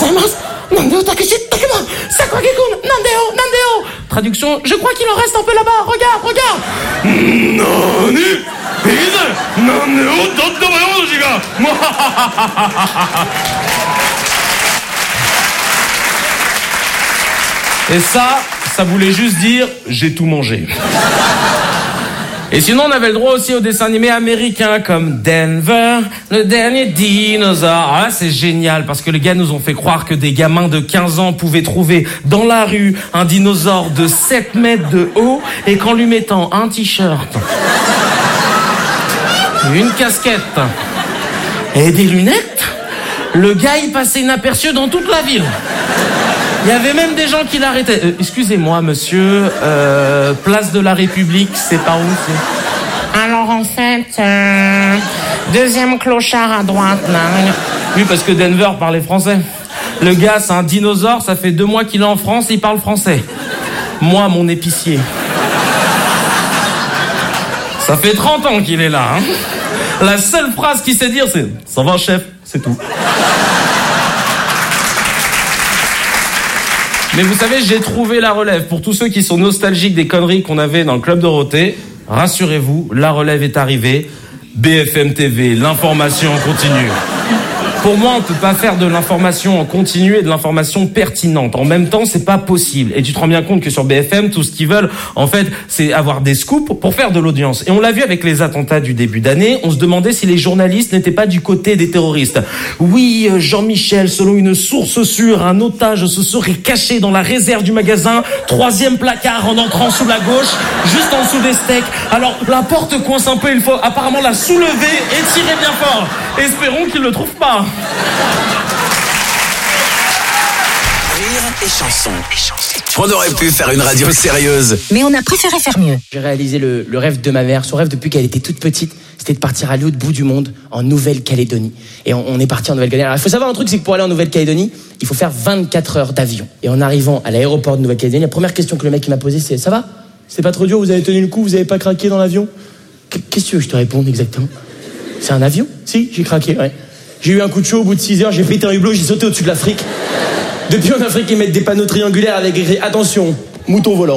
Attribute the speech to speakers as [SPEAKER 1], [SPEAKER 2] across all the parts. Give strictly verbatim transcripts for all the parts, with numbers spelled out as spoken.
[SPEAKER 1] gozaimasu. Nandeo Takeshi Takema, Sakuragi-kun, Nandeo, Nandeo. Traduction, je crois qu'il en reste un peu là-bas, regarde, regarde. Nani? Ise, Nandeo Tattamayo Shiga. Et ça, ça voulait juste dire j'ai tout mangé. Et sinon, on avait le droit aussi aux dessins animés américains comme Denver, le dernier dinosaure. Ah, c'est génial parce que les gars nous ont fait croire que des gamins de quinze ans pouvaient trouver dans la rue un dinosaure de sept mètres de haut et qu'en lui mettant un t-shirt, une casquette et des lunettes, le gars il passait inaperçu dans toute la ville. Il y avait même des gens qui l'arrêtaient. Euh, excusez-moi, monsieur, euh, place de la République, c'est par où c'est? Alors en fait, euh, deuxième clochard à droite, là. Oui, parce que Denver parlait français. Le gars, c'est un dinosaure, ça fait deux mois qu'il est en France, il parle français. Moi, mon épicier. Ça fait trente ans qu'il est là, hein. La seule phrase qu'il sait dire, c'est « Ça va, chef ?» C'est tout. Mais vous savez, j'ai trouvé la relève. Pour tous ceux qui sont nostalgiques des conneries qu'on avait dans le Club Dorothée, rassurez-vous, la relève est arrivée. B F M T V, l'information en continu. Pour moi, on ne peut pas faire de l'information en continu et de l'information pertinente. En même temps, c'est pas possible. Et tu te rends bien compte que sur B F M, tout ce qu'ils veulent, en fait, c'est avoir des scoops pour faire de l'audience. Et on l'a vu avec les attentats du début d'année, on se demandait si les journalistes n'étaient pas du côté des terroristes. Oui, Jean-Michel, selon une source sûre, un otage se serait caché dans la réserve du magasin, troisième placard en entrant sous la gauche, juste en dessous des steaks. Alors, la porte coince un peu, il faut apparemment la soulever et tirer bien fort. Espérons qu'ils ne le trouvent pas.
[SPEAKER 2] Rire et chanson. On aurait pu faire une radio sérieuse,
[SPEAKER 3] mais on a préféré faire mieux.
[SPEAKER 4] J'ai réalisé le, le rêve de ma mère. Son rêve depuis qu'elle était toute petite, c'était de partir à l'autre bout du monde, en Nouvelle-Calédonie. Et on, on est parti en Nouvelle-Calédonie. Alors, il faut savoir un truc, c'est que pour aller en Nouvelle-Calédonie, il faut faire vingt-quatre heures d'avion. Et en arrivant à l'aéroport de Nouvelle-Calédonie, la première question que le mec m'a posée, c'est « Ça va ? C'est pas trop dur, vous avez tenu le coup, vous avez pas craqué dans l'avion ?» Qu'est-ce que tu veux que je te réponde exactement ? C'est un avion ? Si, j'ai craqué, ouais. J'ai eu un coup de chaud au bout de six heures, j'ai pété un hublot, j'ai sauté au-dessus de l'Afrique. Depuis en Afrique, ils mettent des panneaux triangulaires avec écrit « Attention, mouton volant ».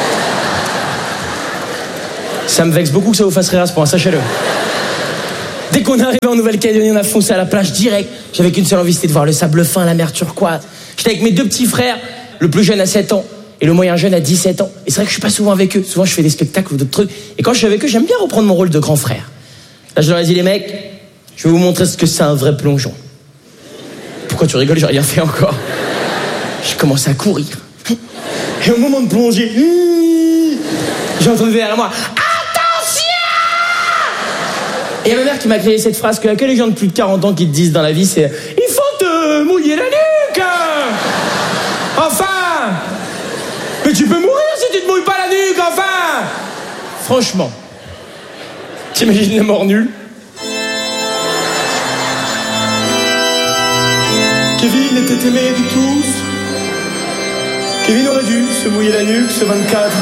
[SPEAKER 4] Ça me vexe beaucoup que ça vous fasse rire à ce point, sachez-le. Dès qu'on est arrivé en Nouvelle-Calédonie, on a foncé à la plage direct. J'avais qu'une seule envie, c'était de voir le sable fin, la mer turquoise. J'étais avec mes deux petits frères, le plus jeune à sept ans et le moyen jeune à dix-sept ans. Et c'est vrai que je suis pas souvent avec eux. Souvent, je fais des spectacles ou d'autres trucs. Et quand je suis avec eux, j'aime bien reprendre mon rôle de grand frère. Là, je leur ai dit, les mecs, je vais vous montrer ce que c'est un vrai plongeon. Pourquoi tu rigoles, j'ai rien fait encore. J'ai commencé à courir. Et au moment de plonger, j'ai entendu derrière moi, attention! Et il y a ma mère qui m'a créé cette phrase que, que les gens de plus de quarante ans qui te disent dans la vie, c'est il faut te mouiller la nuque! Enfin! Mais tu peux mourir si tu te mouilles pas la nuque, enfin! Franchement. T'imagines la mort nulle? Kevin était aimé de tous. Kevin aurait dû se mouiller la nuque ce vingt-quatre.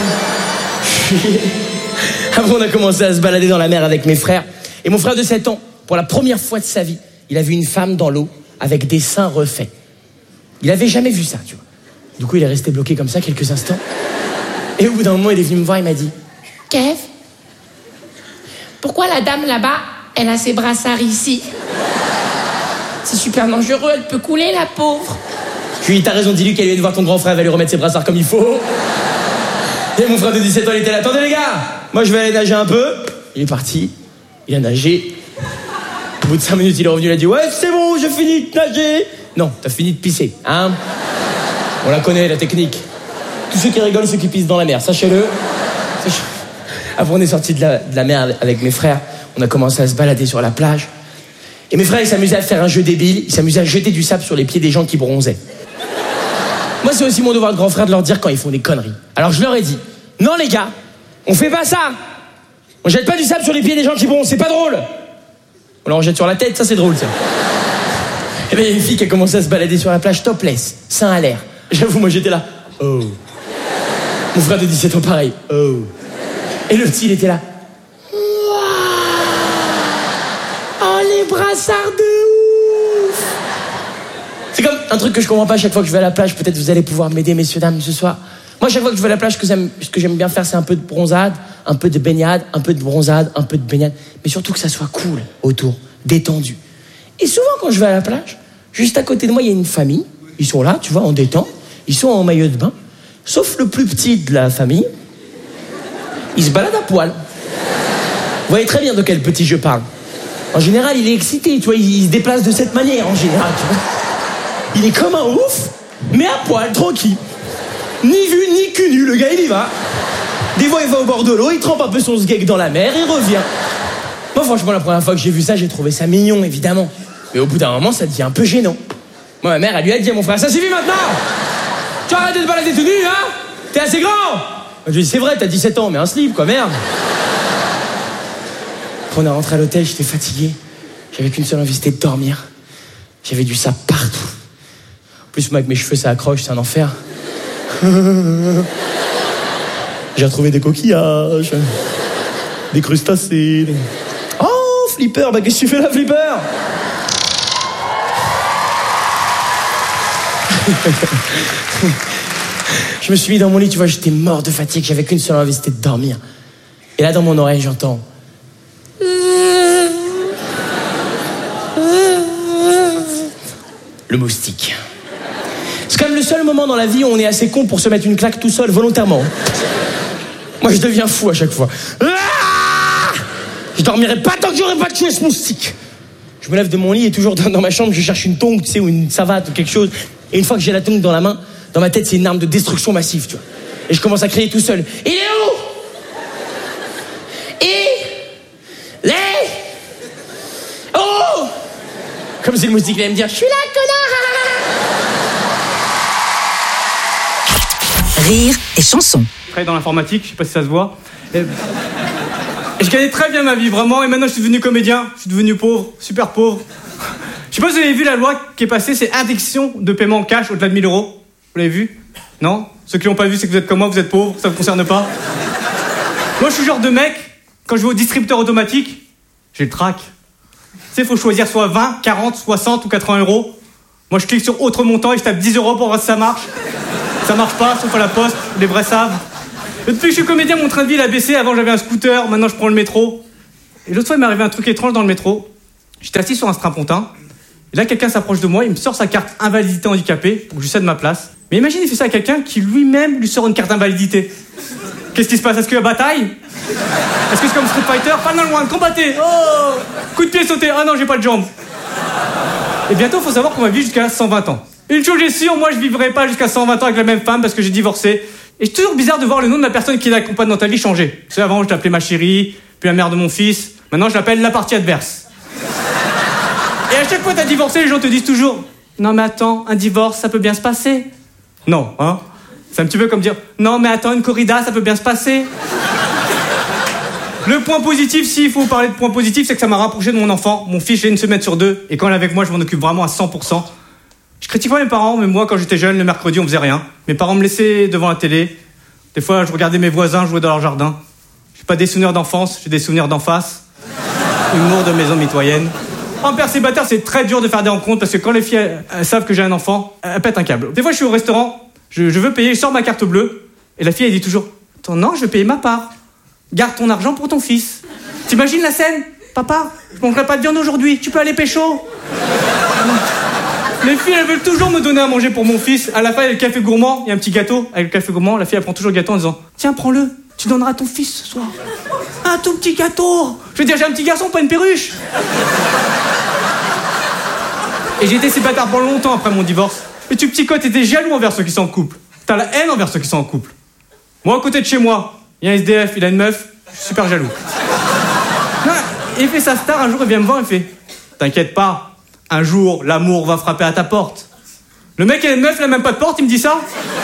[SPEAKER 4] Après, on a commencé à se balader dans la mer avec mes frères. Et mon frère de sept ans, pour la première fois de sa vie, il a vu une femme dans l'eau avec des seins refaits. Il avait jamais vu ça, tu vois. Du coup, il est resté bloqué comme ça quelques instants. Et au bout d'un moment, il est venu me voir, il m'a dit « Kev, pourquoi la dame là-bas, elle a ses brassards ici ? C'est super dangereux, elle peut couler, la pauvre. » Je lui ai dit « T'as raison, dis-lui qu'elle vient de voir ton grand frère, elle va lui remettre ses brassards comme il faut. » Et mon frère de dix-sept ans, il était là. « Attendez les gars, moi je vais aller nager un peu. » Il est parti, il a nagé. Au bout de cinq minutes, il est revenu, il a dit « Ouais, c'est bon, j'ai fini de nager. » Non, t'as fini de pisser, hein ? On la connaît, la technique. Tous ceux qui rigolent, ceux qui pissent dans la mer, sachez-le. Après, on est sortis de la, de la mer avec mes frères. On a commencé à se balader sur la plage. Et mes frères, ils s'amusaient à faire un jeu débile. Ils s'amusaient à jeter du sable sur les pieds des gens qui bronzaient. Moi, c'est aussi mon devoir de grand frère de leur dire quand ils font des conneries. Alors, je leur ai dit, non, les gars, on fait pas ça. On jette pas du sable sur les pieds des gens qui bronzent, c'est pas drôle. On leur jette sur la tête, ça, c'est drôle, ça. Et bien, il y a une fille qui a commencé à se balader sur la plage topless, seins à l'air. J'avoue, moi, j'étais là. Oh. Mon frère de dix-sept ans, pareil. Oh. Et le petit, il était là. Oh, les brassards de ouf! C'est comme, un truc que je comprends pas chaque fois que je vais à la plage, peut-être vous allez pouvoir m'aider, messieurs, dames, ce soir. Moi, chaque fois que je vais à la plage, ce que j'aime, ce que j'aime bien faire, c'est un peu de bronzade, un peu de baignade, un peu de bronzade, un peu de baignade. Mais surtout que ça soit cool autour, détendu. Et souvent, quand je vais à la plage, juste à côté de moi, il y a une famille. Ils sont là, tu vois, en détente. Ils sont en maillot de bain. Sauf le plus petit de la famille. Il se balade à poil. Vous voyez très bien de quel petit je parle. En général, il est excité, tu vois, il se déplace de cette manière, en général, tu vois. Il est comme un ouf, mais à poil, tranquille. Ni vu, ni cul nu, le gars, il y va. Des fois, il va au bord de l'eau, il trempe un peu son sgeg dans la mer, il revient. Moi, franchement, la première fois que j'ai vu ça, j'ai trouvé ça mignon, évidemment. Mais au bout d'un moment, ça devient un peu gênant. Moi, ma mère, elle lui a dit à mon frère, ça suffit maintenant. Tu arrêtes de te balader tout nu, hein. T'es assez grand. Je lui ai dit, c'est vrai, t'as dix-sept ans, mais un slip, quoi, merde. Quand on est rentré à l'hôtel, j'étais fatigué. J'avais qu'une seule envie, c'était de dormir. J'avais du sable partout. En plus, moi, avec mes cheveux, ça accroche, c'est un enfer. J'ai retrouvé des coquillages, des crustacés. Des... Oh, Flipper, bah qu'est-ce que tu fais là, Flipper? Je me suis mis dans mon lit, tu vois, j'étais mort de fatigue, j'avais qu'une seule envie, c'était de dormir. Et là, dans mon oreille, j'entends... le moustique. C'est quand même le seul moment dans la vie où on est assez con pour se mettre une claque tout seul volontairement. Moi, je deviens fou à chaque fois. Ah, je dormirai pas tant que j'aurai pas tué ce moustique. Je me lève de mon lit et toujours dans, dans ma chambre, je cherche une tongue, tu sais, ou une savate ou quelque chose. Et une fois que j'ai la tongue dans la main, dans ma tête, c'est une arme de destruction massive, tu vois. Et je commence à crier tout seul. Il est où? Il est... Oh! Comme si le moustique allait me dire, je suis là, connard!
[SPEAKER 3] Rire et chanson.
[SPEAKER 5] Je travaille dans l'informatique, je sais pas si ça se voit. Et... et je gagnais très bien ma vie, vraiment, et maintenant je suis devenu comédien, je suis devenu pauvre, super pauvre. Je sais pas si vous avez vu la loi qui est passée, c'est interdiction de paiement en cash au-delà de mille euros. Vous l'avez vu? Non? Ceux qui l'ont pas vu, c'est que vous êtes comme moi, vous êtes pauvres, ça vous concerne pas. Moi je suis le genre de mec, quand je vais au distributeur automatique, j'ai le trac. Tu sais, il faut choisir soit vingt, quarante, soixante ou quatre-vingts euros. Moi, je clique sur autre montant et je tape dix euros pour voir si ça marche. Ça marche pas, sauf à la poste, les vrais savent. Et depuis que je suis comédien, mon train de vie il a baissé. Avant, j'avais un scooter, maintenant, je prends le métro. Et l'autre fois, il m'est arrivé un truc étrange dans le métro. J'étais assis sur un strapontin. Et là, quelqu'un s'approche de moi, il me sort sa carte invalidité handicapée pour que je cède ma place. Mais imagine, il fait ça à quelqu'un qui lui-même lui sort une carte invalidité. Qu'est-ce qui se passe? Est-ce qu'il y a bataille? Est-ce que c'est comme Street Fighter? Final One, combattez! Oh! Coup de pied sauté! Ah non, j'ai pas de jambes! Et bientôt, il faut savoir qu'on va vivre jusqu'à cent vingt ans. Une chose est sûre, moi je vivrai pas jusqu'à cent vingt ans avec la même femme parce que j'ai divorcé. Et c'est toujours bizarre de voir le nom de la personne qui l'accompagne dans ta vie changer. Tu sais, avant, je l'appelais ma chérie, puis la mère de mon fils. Maintenant, je l'appelle la partie adverse. Et à chaque fois que t'as divorcé, les gens te disent toujours « Non mais attends, un divorce, ça peut bien se passer. » Non, hein? C'est un petit peu comme dire « Non mais attends, une corrida, ça peut bien se passer. » Le point positif, s'il faut parler de point positif, c'est que ça m'a rapproché de mon enfant. Mon fils, j'ai une semaine sur deux, et quand il est avec moi, je m'en occupe vraiment à cent pour cent. Je critique pas mes parents, mais moi, quand j'étais jeune, le mercredi, on faisait rien. Mes parents me laissaient devant la télé. Des fois, je regardais mes voisins jouer dans leur jardin. J'ai pas des souvenirs d'enfance, j'ai des souvenirs d'en face. Humour de maison mitoyenne. En père célibataire, c'est très dur de faire des rencontres, parce que quand les filles elles, elles savent que j'ai un enfant, elles pètent un câble. Des fois, je suis au restaurant, je, je veux payer, je sors ma carte bleue, et la fille, elle dit toujours « Non, je vais payer ma part. Garde ton argent pour ton fils. » T'imagines la scène? Papa, je mangerai pas de viande aujourd'hui, tu peux aller pécho. Les filles, elles veulent toujours me donner à manger pour mon fils. À la fin, il y a le café gourmand, il y a un petit gâteau. Avec le café gourmand, la fille, elle prend toujours le gâteau en disant « Tiens, prends-le, tu donneras à ton fils ce soir. Un tout petit gâteau. » Je veux dire, j'ai un petit garçon, pas une perruche. Et j'ai été célibataire pendant longtemps après mon divorce. Et tu psychotes, t'étais jaloux envers ceux qui sont en couple. T'as la haine envers ceux qui sont en couple. Moi, à côté de chez moi, il y a un S D F, il a une meuf, je suis super jaloux. Non, il fait sa star, un jour il vient me voir, il fait « T'inquiète pas, un jour l'amour va frapper à ta porte. » Le mec, il a une meuf, il a même pas de porte, il me dit ça.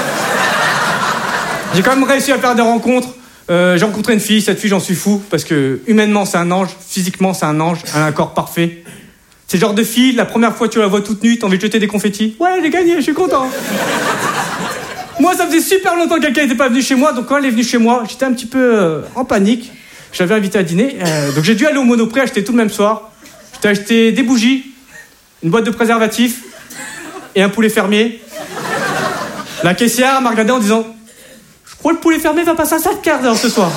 [SPEAKER 5] J'ai quand même réussi à faire des rencontres. Euh, j'ai rencontré une fille, cette fille, j'en suis fou, parce que humainement, c'est un ange, physiquement, c'est un ange, elle a un corps parfait. C'est le genre de fille, la première fois que tu la vois toute nue, t'as envie de jeter des confettis. Ouais, j'ai gagné, je suis content. Moi, ça faisait super longtemps que quelqu'un n'était pas venu chez moi, donc quand elle est venue chez moi, j'étais un petit peu euh, en panique. Je l'avais invitée à dîner, euh, donc j'ai dû aller au Monoprix acheter tout le même soir. J'ai acheté des bougies, une boîte de préservatifs et un poulet fermier. La caissière m'a regardé en disant « Je crois que le poulet fermier va passer un sale quart d'heure ce soir. »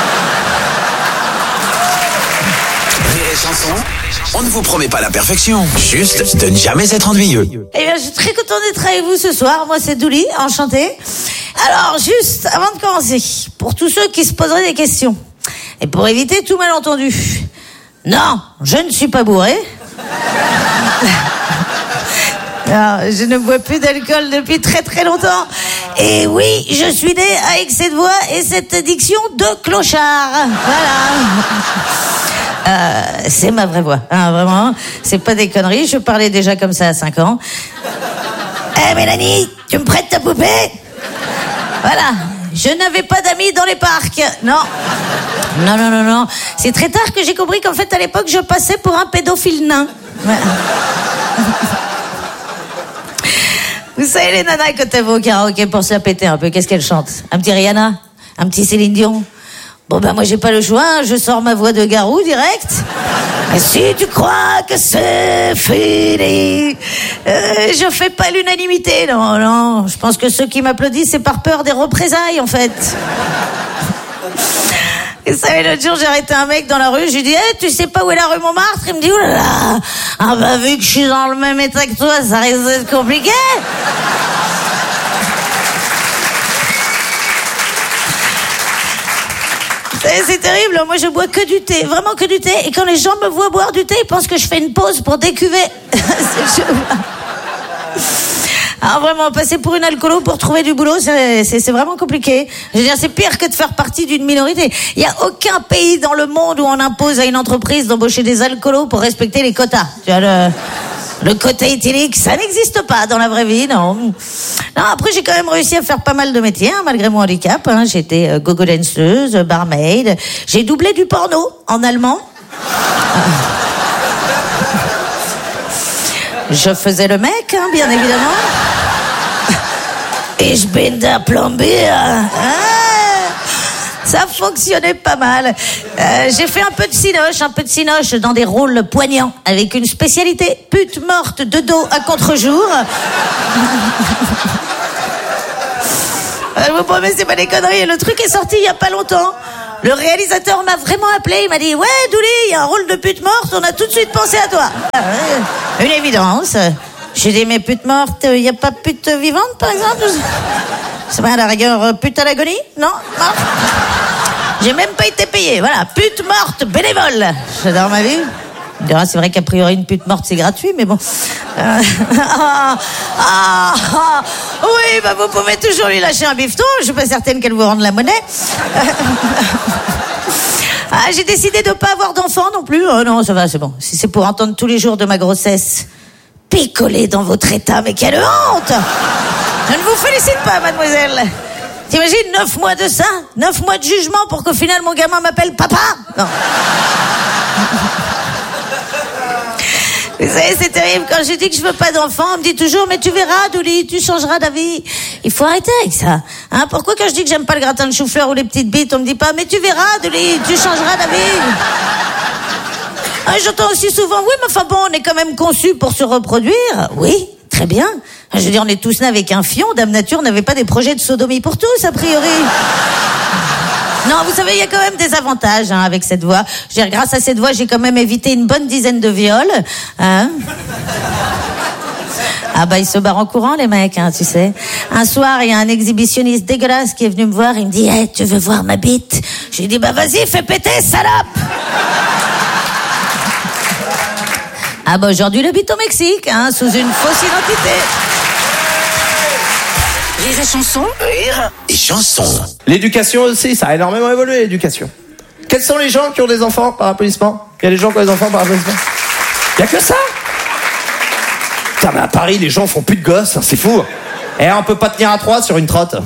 [SPEAKER 2] Rire et chanson, on ne vous promet pas la perfection, juste de ne jamais être ennuyeux.
[SPEAKER 3] Eh bien, je suis très contente d'être avec vous ce soir. Moi, c'est Douli, enchantée. Alors, juste avant de commencer, pour tous ceux qui se poseraient des questions, et pour éviter tout malentendu, non, je ne suis pas bourré. Non, je ne bois plus d'alcool depuis très très longtemps. Et oui, je suis née avec cette voix et cette diction de clochard. Voilà. Euh, c'est ma vraie voix, hein, vraiment. C'est pas des conneries, je parlais déjà comme ça à cinq ans. Eh hey, Mélanie, tu me prêtes ta poupée? Voilà. Je n'avais pas d'amis dans les parcs. Non. Non, non, non, non. C'est très tard que j'ai compris qu'en fait, à l'époque, je passais pour un pédophile nain. Ouais. Vous savez, les nanas, quand elles vont au karaoké pour se la péter un peu, qu'est-ce qu'elles chantent? Un petit Rihanna? Un petit Céline Dion? Bon, ben, moi, j'ai pas le choix, hein, je sors ma voix de garou direct. Et si tu crois que c'est fini, euh, je fais pas l'unanimité, non, non. Je pense que ceux qui m'applaudissent, c'est par peur des représailles, en fait. Et vous savez, l'autre jour, j'ai arrêté un mec dans la rue, je lui dis, hey, tu sais pas où est la rue Montmartre? Il me dit, oulala, ah bah, vu que je suis dans le même état que toi, ça risque d'être compliqué. C'est terrible, moi je bois que du thé, vraiment que du thé, et quand les gens me voient boire du thé, ils pensent que je fais une pause pour décuver. C'est chaud. Ah, vraiment, passer pour une alcoolo pour trouver du boulot, c'est, c'est, c'est vraiment compliqué. Je veux dire, c'est pire que de faire partie d'une minorité. Il n'y a aucun pays dans le monde où on impose à une entreprise d'embaucher des alcoolos pour respecter les quotas. Tu vois, le, le quota éthylique, ça n'existe pas dans la vraie vie, non. Non, après, j'ai quand même réussi à faire pas mal de métiers, hein, malgré mon handicap. Hein. J'ai été euh, gogo danseuse, barmaid. J'ai doublé du porno en allemand. Je faisais le mec, hein, bien évidemment. Et je bin der Plombier. Ah, ça fonctionnait pas mal. Euh, j'ai fait un peu de cinoche, un peu de cinoche dans des rôles poignants, avec une spécialité pute morte de dos à contre-jour. Je vous promets, c'est pas des conneries. Le truc est sorti il y a pas longtemps. Le réalisateur m'a vraiment appelé, il m'a dit « Ouais, Douli, il y a un rôle de pute morte, on a tout de suite pensé à toi. » Une évidence. J'ai dit « Mais pute morte, il n'y a pas pute vivante, par exemple ?» C'est pas à la rigueur pute à l'agonie? Non, non. J'ai même pas été payé, voilà. Pute morte, bénévole. J'adore ma vie. C'est vrai qu'a priori une pute morte c'est gratuit, mais bon. Euh, ah, ah, ah, oui, bah vous pouvez toujours lui lâcher un bifton. Je suis pas certaine qu'elle vous rende la monnaie. Ah, j'ai décidé de pas avoir d'enfant non plus. Oh non, ça va, c'est bon. Si c'est pour entendre tous les jours de ma grossesse picoler dans votre état, mais quelle honte! Je ne vous félicite pas, mademoiselle. T'imagines, neuf mois de ça, neuf mois de jugement pour qu'au final mon gamin m'appelle papa? Non. Vous savez, c'est terrible. Quand je dis que je veux pas d'enfant, on me dit toujours, mais tu verras, Douli, tu changeras d'avis. Il faut arrêter avec ça. Hein, pourquoi quand je dis que j'aime pas le gratin de chou-fleur ou les petites bites, on me dit pas, mais tu verras, Douli, tu changeras d'avis. Hein, j'entends aussi souvent, oui, mais enfin bon, on est quand même conçus pour se reproduire. Oui, très bien. Je veux dire, on est tous nés avec un fion. Dame Nature n'avait pas des projets de sodomie pour tous, a priori. Non, vous savez, il y a quand même des avantages hein, avec cette voix. Je veux dire, grâce à cette voix, j'ai quand même évité une bonne dizaine de viols. Hein. Ah bah, ils se barrent en courant, les mecs, hein, tu sais. Un soir, il y a un exhibitionniste dégueulasse qui est venu me voir. Il me dit, hey, tu veux voir ma bite? Je lui ai dit, bah vas-y, fais péter, salope. Ah bah, aujourd'hui, il habite au Mexique, hein, sous une fausse identité.
[SPEAKER 2] Rire et chanson. Rire et chanson.
[SPEAKER 6] L'éducation aussi, ça a énormément évolué, l'éducation. Quels sont les gens qui ont des enfants par applaudissement? Il y a des gens qui ont des enfants par applaudissement? Il y a que ça? Putain, mais à Paris, les gens font plus de gosses, hein, c'est fou. Et on peut pas tenir à trois sur une trotte.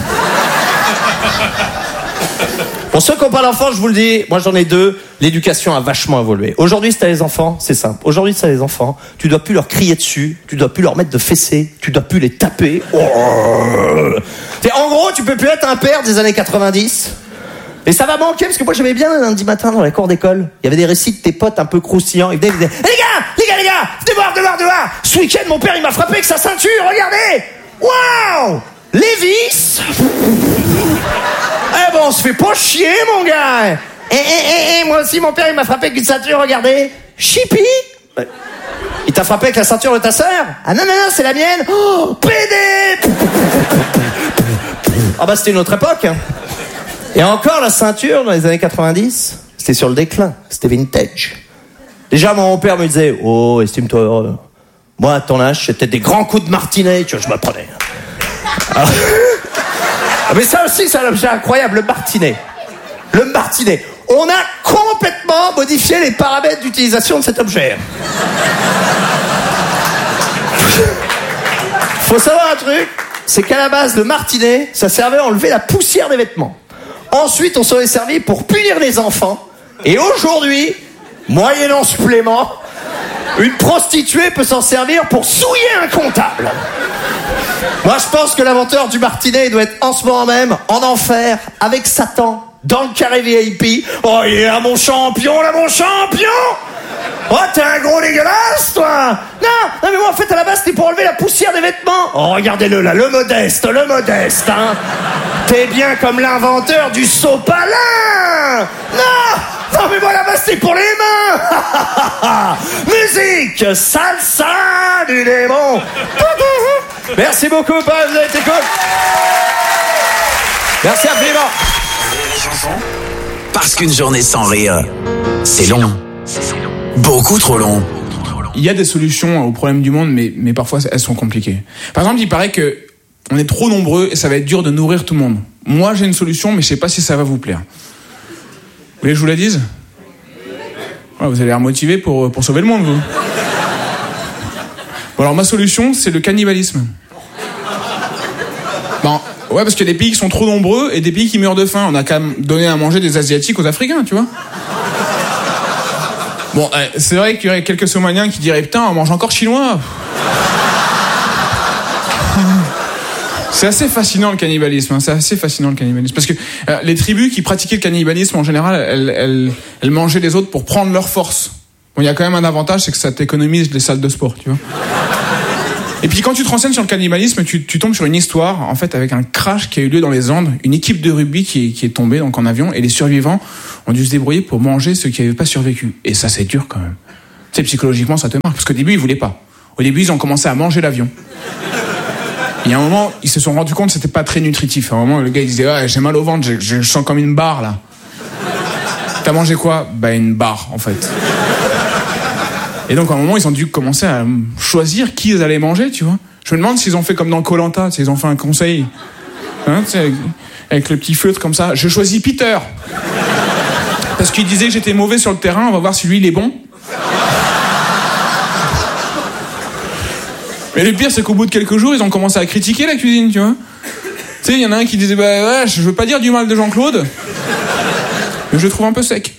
[SPEAKER 6] Pour ceux qui n'ont pas d'enfants, je vous le dis, moi j'en ai deux, l'éducation a vachement évolué. Aujourd'hui, si t'as les enfants, c'est simple. Aujourd'hui, si t'as les enfants, tu dois plus leur crier dessus, tu dois plus leur mettre de fessées, tu dois plus les taper. Oh. En gros, tu peux plus être un père des années quatre-vingt-dix. Et ça va manquer, parce que moi j'aimais bien le lundi matin dans la cour d'école. Il y avait des récits de tes potes un peu croustillants. Ils venaient, ils disaient, hey, les gars, les gars, les gars, là, venez voir, venez voir, venez voir. Ce week-end, mon père, il m'a frappé avec sa ceinture, regardez. Waouh. Lévis. Eh ben, on se fait pas chier, mon gars. Eh, eh, eh, eh, moi aussi, mon père, il m'a frappé avec une ceinture, regardez. Chippy. Il t'a frappé avec la ceinture de ta sœur? Ah non, non, non, c'est la mienne. Oh, pédé. Ah bah, c'était une autre époque. Et encore, la ceinture, dans les années quatre-vingt-dix, c'était sur le déclin. C'était vintage. Déjà, mon père me disait, oh, estime-toi heureux. Moi, à ton âge, c'était des grands coups de martinet, tu vois, je m'apprenais. Alors... Mais ça aussi, c'est un objet incroyable, le martinet. Le martinet. On a complètement modifié les paramètres d'utilisation de cet objet. Faut savoir un truc, c'est qu'à la base, le martinet, ça servait à enlever la poussière des vêtements. Ensuite, on s'en est servi pour punir les enfants. Et aujourd'hui, moyennant supplément, une prostituée peut s'en servir pour souiller un comptable. Moi, je pense que l'inventeur du martinet doit être en ce moment même en enfer avec Satan dans le carré V I P. Oh, il est là, mon champion, là, mon champion. Oh, t'es un gros dégueulasse, toi. Non, non, mais moi, en fait, à la base, c'était pour enlever la poussière des vêtements. Oh, regardez-le, là, le modeste, le modeste, hein. T'es bien comme l'inventeur du sopalin. Non, non, mais moi, à la base, c'était pour les mains. Musique, salsa du démon. Merci beaucoup, Paul, vous avez été cool. Merci infiniment.
[SPEAKER 2] Parce qu'une journée sans rire, c'est long. Beaucoup trop long.
[SPEAKER 7] Il y a des solutions aux problèmes du monde, mais, mais parfois elles sont compliquées. Par exemple, il paraît que on est trop nombreux et ça va être dur de nourrir tout le monde. Moi, j'ai une solution, mais je sais pas si ça va vous plaire. Vous voulez que je vous la dise? Ouais, vous avez l'air motivé pour, pour sauver le monde, vous. Bon, alors ma solution, c'est le cannibalisme. Bon, ouais, parce qu'il y a des pays qui sont trop nombreux et des pays qui meurent de faim. On a qu'à donner à manger des Asiatiques aux Africains, tu vois. Bon, euh, c'est vrai qu'il y aurait quelques Somaliens qui diraient « Putain, on mange encore chinois !» C'est assez fascinant le cannibalisme, hein, c'est assez fascinant le cannibalisme. Parce que euh, les tribus qui pratiquaient le cannibalisme, en général, elles, elles, elles mangeaient les autres pour prendre leur force. Bon, il y a quand même un avantage, c'est que ça t'économise les salles de sport, tu vois. Et puis quand tu te renseignes sur le cannibalisme, tu, tu tombes sur une histoire, en fait, avec un crash qui a eu lieu dans les Andes, une équipe de rugby qui est, qui est tombée donc en avion, et les survivants ont dû se débrouiller pour manger ceux qui n'avaient pas survécu. Et ça, c'est dur quand même. Tu sais, psychologiquement, ça te marque, parce qu'au début, ils voulaient pas. Au début, ils ont commencé à manger l'avion. Et à un moment, ils se sont rendus compte que c'était pas très nutritif. À un moment, le gars, il disait, ah, j'ai mal au ventre, je, je sens comme une barre, là. T'as mangé quoi? Bah, une barre, en fait. Et donc, à un moment, ils ont dû commencer à choisir qui ils allaient manger, tu vois. Je me demande s'ils ont fait comme dans Koh Lanta, s'ils ont fait un conseil, hein, tu sais, avec, avec le petit feutre comme ça. Je choisis Peter. Parce qu'il disait que j'étais mauvais sur le terrain, on va voir si lui, il est bon. Mais le pire, c'est qu'au bout de quelques jours, ils ont commencé à critiquer la cuisine, tu vois. Tu sais, il y en a un qui disait, bah ouais, je veux pas dire du mal de Jean-Claude, mais je le trouve un peu sec.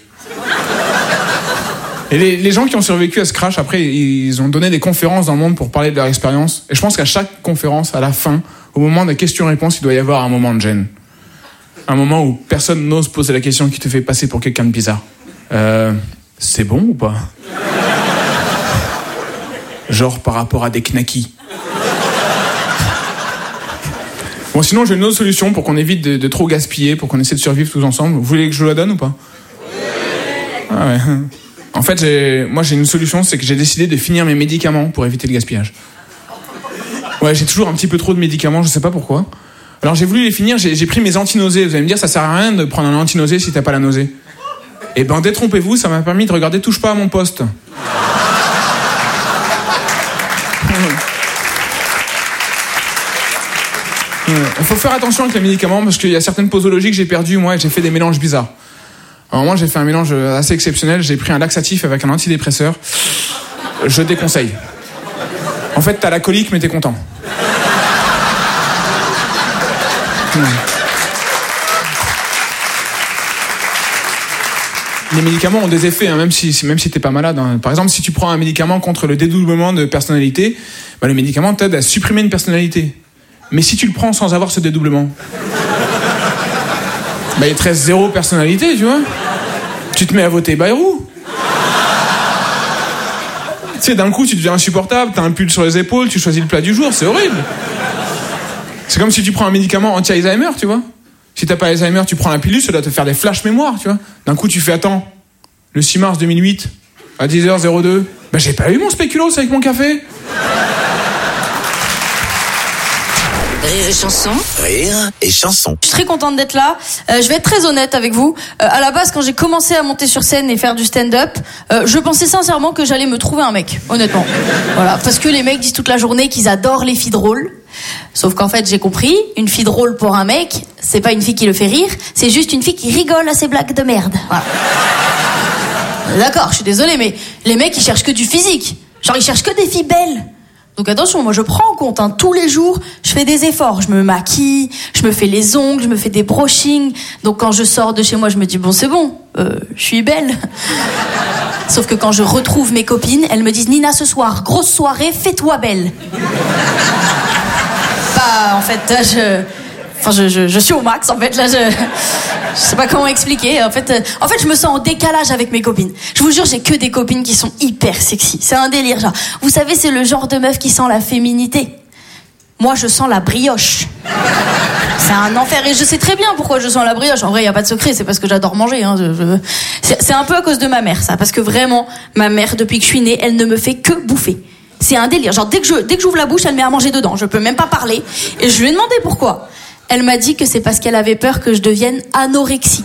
[SPEAKER 7] Et les, les gens qui ont survécu à ce crash, après, ils ont donné des conférences dans le monde pour parler de leur expérience. Et je pense qu'à chaque conférence, à la fin, au moment des questions-réponses, il doit y avoir un moment de gêne. Un moment où personne n'ose poser la question qui te fait passer pour quelqu'un de bizarre. Euh, c'est bon ou pas? Genre par rapport à des knackis. Bon, sinon, j'ai une autre solution pour qu'on évite de, de trop gaspiller, pour qu'on essaie de survivre tous ensemble. Vous voulez que je vous la donne ou pas? Ah ouais. En fait, j'ai, moi j'ai une solution, c'est que j'ai décidé de finir mes médicaments pour éviter le gaspillage. Ouais, j'ai toujours un petit peu trop de médicaments, je sais pas pourquoi. Alors j'ai voulu les finir, j'ai, j'ai pris mes antinausées. Vous allez me dire, ça sert à rien de prendre un antinausée si t'as pas la nausée. Eh ben, détrompez-vous, ça m'a permis de regarder Touche pas à mon poste. Il faut faire attention avec les médicaments parce qu'il y a certaines posologies que j'ai perdues, moi, et j'ai fait des mélanges bizarres. Alors moi, j'ai fait un mélange assez exceptionnel. J'ai pris un laxatif avec un antidépresseur. Je déconseille. En fait, t'as la colique, mais t'es content. Hmm. Les médicaments ont des effets, hein, même si, même si t'es pas malade. Hein. Par exemple, si tu prends un médicament contre le dédoublement de personnalité, bah, le médicament t'aide à supprimer une personnalité. Mais si tu le prends sans avoir ce dédoublement, bah, il te reste zéro personnalité, tu vois. Tu te mets à voter Bayrou. Tu sais, d'un coup, tu deviens insupportable, t'as un pull sur les épaules, tu choisis le plat du jour, c'est horrible. C'est comme si tu prends un médicament anti-Alzheimer, tu vois. Si t'as pas Alzheimer, tu prends la pilule, ça doit te faire des flash mémoire, tu vois. D'un coup, tu fais, attends, le six mars deux mille huit, à dix heures zéro deux, bah j'ai pas eu mon spéculoos avec mon café.
[SPEAKER 2] Rire et chanson. Rire et chanson.
[SPEAKER 8] Je suis très contente d'être là. Euh, je vais être très honnête avec vous. Euh, à la base, quand j'ai commencé à monter sur scène et faire du stand-up, euh, je pensais sincèrement que j'allais me trouver un mec, honnêtement. Voilà, parce que les mecs disent toute la journée qu'ils adorent les filles drôles. Sauf qu'en fait, j'ai compris, une fille drôle pour un mec, c'est pas une fille qui le fait rire, c'est juste une fille qui rigole à ses blagues de merde. Voilà. D'accord, je suis désolée, mais les mecs, ils cherchent que du physique. Genre, ils cherchent que des filles belles. Donc attention, moi je prends en compte, hein, tous les jours, je fais des efforts, je me maquille, je me fais les ongles, je me fais des brushings. Donc quand je sors de chez moi, je me dis bon c'est bon, euh, je suis belle. Sauf que quand je retrouve mes copines, elles me disent Nina ce soir, grosse soirée, fais-toi belle. Bah en fait, je... Enfin, je, je, je suis au max, en fait, là, je, je sais pas comment expliquer. En fait, euh, en fait, je me sens en décalage avec mes copines. Je vous jure, j'ai que des copines qui sont hyper sexy. C'est un délire, genre. Vous savez, c'est le genre de meuf qui sent la féminité. Moi, je sens la brioche. C'est un enfer. Et je sais très bien pourquoi je sens la brioche. En vrai, il y a pas de secret, c'est parce que j'adore manger, hein. Je, je... C'est, c'est un peu à cause de ma mère, ça. Parce que vraiment, ma mère, depuis que je suis née, elle ne me fait que bouffer. C'est un délire. Genre, dès que je, dès que j'ouvre la bouche, elle met à manger dedans. Je peux même pas parler. Et je lui ai demandé pourquoi. Elle m'a dit que c'est parce qu'elle avait peur que je devienne anorexique.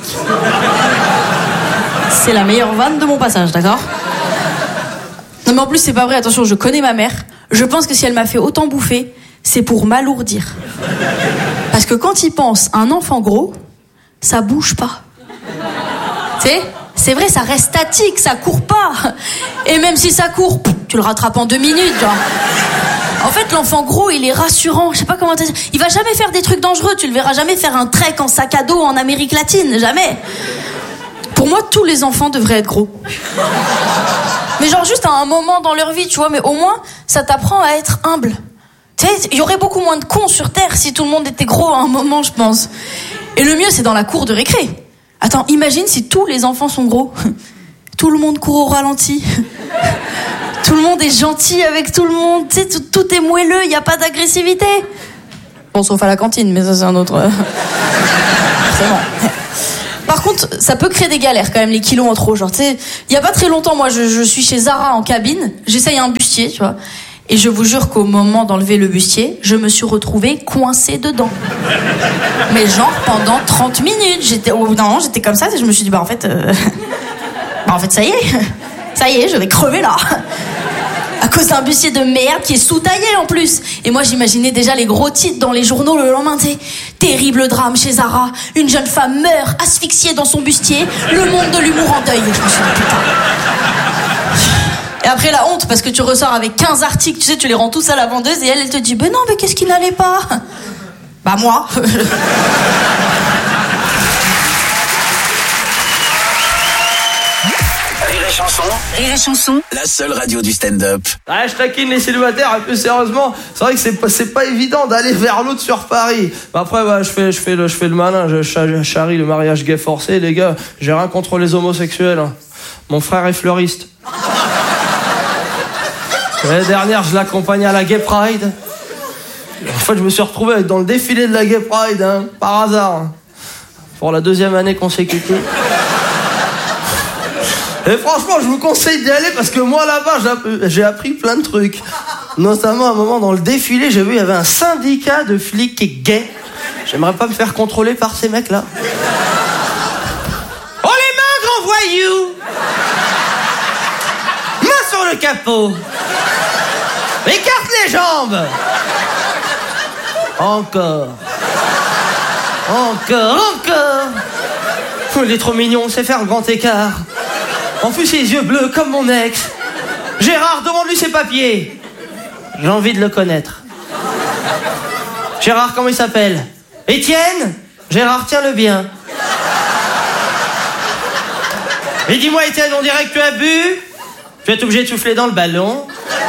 [SPEAKER 8] C'est la meilleure vanne de mon passage, d'accord ? Non mais en plus c'est pas vrai, attention, je connais ma mère. Je pense que si elle m'a fait autant bouffer, c'est pour m'alourdir. Parce que quand il pense un enfant gros, ça bouge pas. Tu sais ? C'est vrai, ça reste statique, ça court pas. Et même si ça court, tu le rattrapes en deux minutes, genre. En fait, l'enfant gros, il est rassurant. Je sais pas comment te dire. Il va jamais faire des trucs dangereux. Tu le verras jamais faire un trek en sac à dos en Amérique latine. Jamais. Pour moi, tous les enfants devraient être gros. Mais genre juste à un moment dans leur vie, tu vois. Mais au moins, ça t'apprend à être humble. Tu sais, il y aurait beaucoup moins de cons sur Terre si tout le monde était gros à un moment, je pense. Et le mieux, c'est dans la cour de récré. Attends, imagine si tous les enfants sont gros. Tout le monde court au ralenti. Tout le monde est gentil avec tout le monde. Tu sais, tout, tout est moelleux, il n'y a pas d'agressivité. Bon, sauf à la cantine, mais ça, c'est un autre... C'est bon. Par contre, ça peut créer des galères, quand même, les kilos en trop. Genre, tu sais, il n'y a pas très longtemps, moi, je, je suis chez Zara en cabine. J'essaye un bustier, tu vois. Et je vous jure qu'au moment d'enlever le bustier, je me suis retrouvée coincée dedans. Mais genre, pendant trente minutes. J'étais, au bout d'un moment, j'étais comme ça, et je me suis dit, bah, en fait... Euh... bah, en fait, ça y est. Ça y est, je vais crever, là. À cause d'un bustier de merde qui est sous-taillé en plus. Et moi j'imaginais déjà les gros titres dans les journaux le lendemain, tu sais. Terrible drame chez Zara, une jeune femme meurt asphyxiée dans son bustier, le monde de l'humour en deuil. Je me suis dit putain. Et après la honte parce que tu ressors avec quinze articles, tu sais, tu les rends tous à la vendeuse et elle, elle te dit ben non mais qu'est-ce qui n'allait pas? Bah moi.
[SPEAKER 2] Chanson. Rire et chanson. La seule radio du stand-up.
[SPEAKER 1] Ah, je taquine les célibataires un peu sérieusement. C'est vrai que c'est pas, c'est pas évident d'aller vers l'autre sur Paris. Bah après, bah, je fais, je fais le, je fais le malin. Je charrie le mariage gay forcé, les gars. J'ai rien contre les homosexuels. Hein. Mon frère est fleuriste. L'année dernière, je l'accompagnais à la Gay Pride. En fait, je me suis retrouvé dans le défilé de la Gay Pride, hein, par hasard. Hein, pour la deuxième année consécutive. Et franchement, je vous conseille d'y aller parce que moi, là-bas, j'ai appris plein de trucs. Notamment, à un moment, dans le défilé, j'ai vu, il y avait un syndicat de flics gays. J'aimerais pas me faire contrôler par ces mecs-là. Oh, les mains, grand voyou! Main sur le capot! Écarte les jambes! Encore. Encore, encore! Il est trop mignon, on sait faire le grand écart. En plus, ses yeux bleus comme mon ex. Gérard, demande-lui ses papiers. J'ai envie de le connaître. Gérard, comment il s'appelle? Étienne? Gérard, tiens-le bien. Mais dis-moi, Étienne, on dirait que tu as bu? Tu vas être obligé de souffler dans le ballon.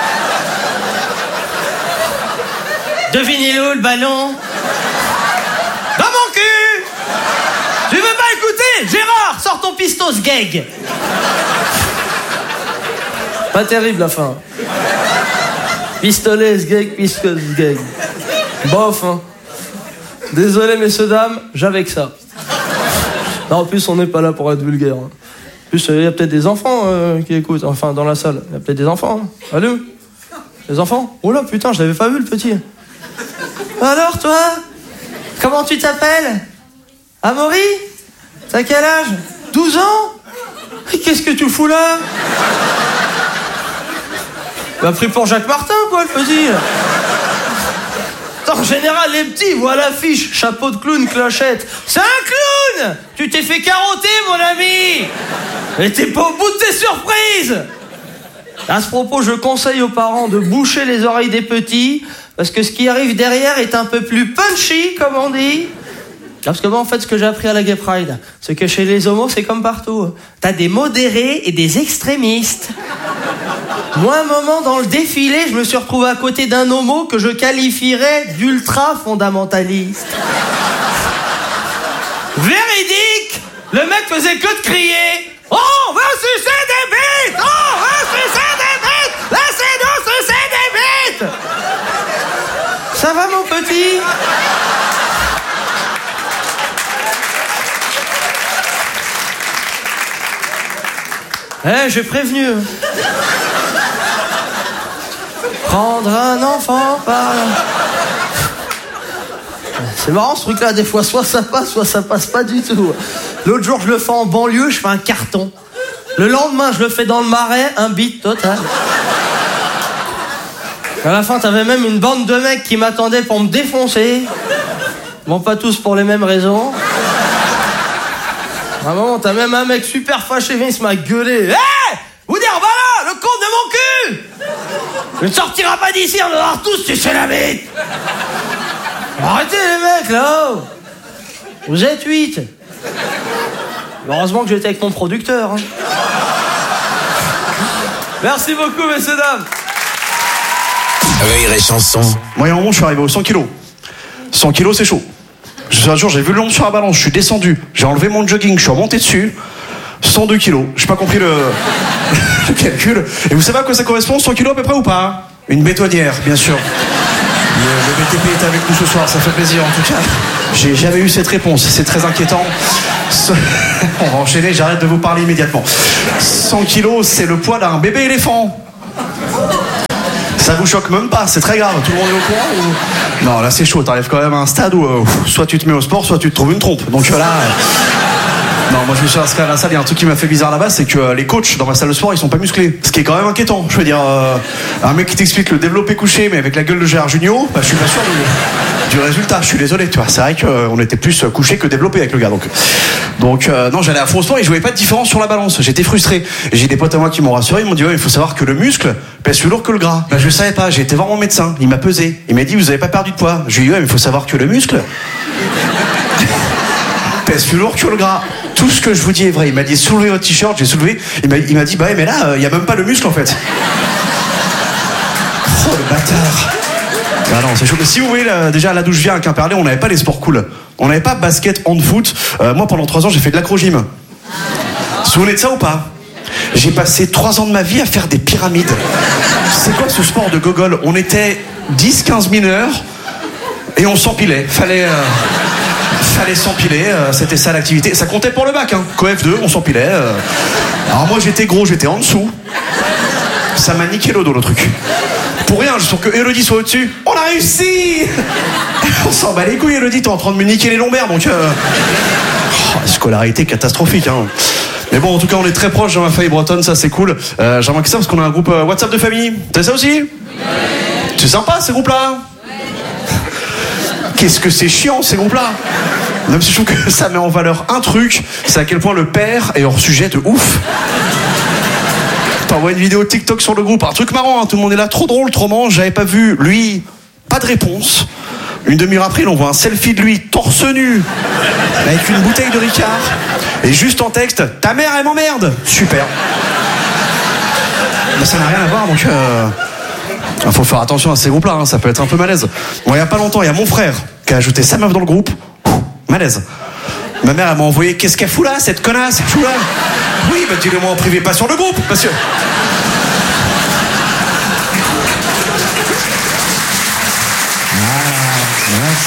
[SPEAKER 1] Devinez-le où, le ballon? Dans mon cul! Tu veux pas écouter? Gérard, sors ton pistos gag.
[SPEAKER 6] Pas terrible la fin. Pistolet, sgeg, pistolet, sgeg. Bof, hein. Désolé, messieurs, dames, j'avais que ça. Non, en plus, on n'est pas là pour être vulgaire. Hein. En plus, il y a peut-être des enfants euh, qui écoutent, enfin, dans la salle. Il y a peut-être des enfants. Hein. Allô? Les enfants? Oh là, putain, je l'avais pas vu, le petit. Alors, toi? Comment tu t'appelles? Amaury? T'as quel âge? douze ans? Qu'est-ce que tu fous là? T'as pris pour Jacques Martin, quoi, le petit. En général, les petits voient l'affiche, chapeau de clown, clochette. C'est un clown! Tu t'es fait carotter, mon ami! Mais t'es pas au bout de tes surprises! À ce propos, je conseille aux parents de boucher les oreilles des petits, parce que ce qui arrive derrière est un peu plus punchy, comme on dit. Parce que moi, en fait, ce que j'ai appris à la Gay Pride, c'est que chez les homos, c'est comme partout. T'as des modérés et des extrémistes. Moi, un moment, dans le défilé, je me suis retrouvé à côté d'un homo que je qualifierais d'ultra-fondamentaliste. Véridique! Le mec faisait que de crier « Oh, on va sucer des bites! Oh, on va sucer des bites! Laissez-nous sucer des bites !» Ça va, mon petit? Eh, hey, j'ai prévenu. Prendre un enfant par... C'est marrant ce truc-là, des fois, soit ça passe, soit ça passe pas du tout. L'autre jour, je le fais en banlieue, je fais un carton. Le lendemain, je le fais dans le Marais, un beat total. À la fin, t'avais même une bande de mecs qui m'attendaient pour me défoncer. Bon, pas tous pour les mêmes raisons. À un moment, t'as même un mec super fâché, Vince m'a gueulé. Hé hey, vous dire, voilà, le compte de mon cul. Je ne sortira pas d'ici, on va voir tous sucer la bite. Arrêtez les mecs, là. Vous êtes huit. Heureusement que j'étais avec mon producteur. Hein. Merci beaucoup, messieurs, dames.
[SPEAKER 2] Rire et chanson.
[SPEAKER 9] Moi, il y a un moment, je suis arrivé aux cent kilos. cent kilos, c'est chaud. Un jour, j'ai vu le nombre sur la balance, je suis descendu, j'ai enlevé mon jogging, je suis remonté dessus, cent deux kilos. J'ai pas compris le... le calcul. Et vous savez à quoi ça correspond, cent kilos à peu près ou pas? Une bétonnière, bien sûr. Le, le B T P est avec nous ce soir, ça fait plaisir en tout cas. J'ai jamais eu cette réponse, c'est très inquiétant. On va enchaîner, j'arrête de vous parler immédiatement. cent kilos, c'est le poids d'un bébé éléphant. Ça vous choque même pas, c'est très grave, tout le monde est au courant ou... Non, là c'est chaud, t'arrives quand même à un stade où euh, soit tu te mets au sport, soit tu te trouves une trompe. Donc là... Euh... Non, moi je me suis inscrit à la salle, il y a un truc qui m'a fait bizarre là-bas, c'est que euh, les coachs dans ma salle de sport, ils sont pas musclés. Ce qui est quand même inquiétant, je veux dire... Euh, un mec qui t'explique le développé couché, mais avec la gueule de Gérard Jugnot, bah je suis pas sûr du, du résultat, je suis désolé, tu vois. C'est vrai qu'on euh, était plus couché que développé avec le gars, donc... Donc euh, non, j'allais à fond au sport et je voyais pas de différence sur la balance. J'étais frustré. Et j'ai des potes à moi qui m'ont rassuré. Ils m'ont dit ouais, il faut savoir que le muscle pèse plus lourd que le gras. Bah je savais pas. J'ai été voir mon médecin. Il m'a pesé. Il m'a dit vous avez pas perdu de poids. Je lui ai dit ouais, mais il faut savoir que le muscle pèse plus lourd que le gras. Tout ce que je vous dis est vrai. Il m'a dit soulevez votre t-shirt. J'ai soulevé. Il m'a, il m'a dit bah ouais, mais là il euh, y a même pas le muscle en fait. Oh le bâtard. Ah non, c'est chaud. Mais si vous voyez, là, déjà à là d'où je viens à Quimperlé, on n'avait pas les sports cool. On n'avait pas basket, hand-foot. Euh, moi, pendant trois ans, j'ai fait de l'acro-gym. Vous vous souvenez de ça ou pas? J'ai passé trois ans de ma vie à faire des pyramides. C'est quoi ce sport de gogol? On était dix quinze mineurs et on s'empilait. Fallait, euh, fallait s'empiler. Euh, c'était ça l'activité. Ça comptait pour le bac. Hein. Coef deux, on s'empilait. Euh. Alors moi, j'étais gros, j'étais en dessous. Ça m'a niqué le dos, le truc. Pour rien, juste pour que Elodie soit au-dessus. On a réussi. On s'en bat les couilles, Elodie, t'es en train de me niquer les lombaires, donc... Euh... Oh, la scolarité catastrophique, hein. Mais bon, en tout cas, on est très proches dans ma famille bretonne, ça c'est cool. Euh, J'ai remarqué ça parce qu'on a un groupe euh, WhatsApp de famille. T'as ça aussi? Oui. C'est sympa, ces groupes-là. Oui. Qu'est-ce que c'est chiant, ces groupes-là. Même si je trouve que ça met en valeur un truc, c'est à quel point le père est hors sujet de ouf. T'envoies une vidéo TikTok sur le groupe, un truc marrant, hein, tout le monde est là, trop drôle, trop marrant, j'avais pas vu, lui, pas de réponse. Une demi-heure après, on voit un selfie de lui, torse nu, avec une bouteille de Ricard, et juste en texte, ta mère, elle m'emmerde. Super. Mais ça n'a rien à voir, donc... Euh... Il faut faire attention à ces groupes-là, hein, ça peut être un peu malaise. Bon, il y a pas longtemps, il y a mon frère qui a ajouté sa meuf dans le groupe, malaise. Ma mère, elle m'a envoyé, qu'est-ce qu'elle fout là, cette connasse, elle fout là. Oui, bah dis-le-moi en privé, pas sur le groupe, parce que...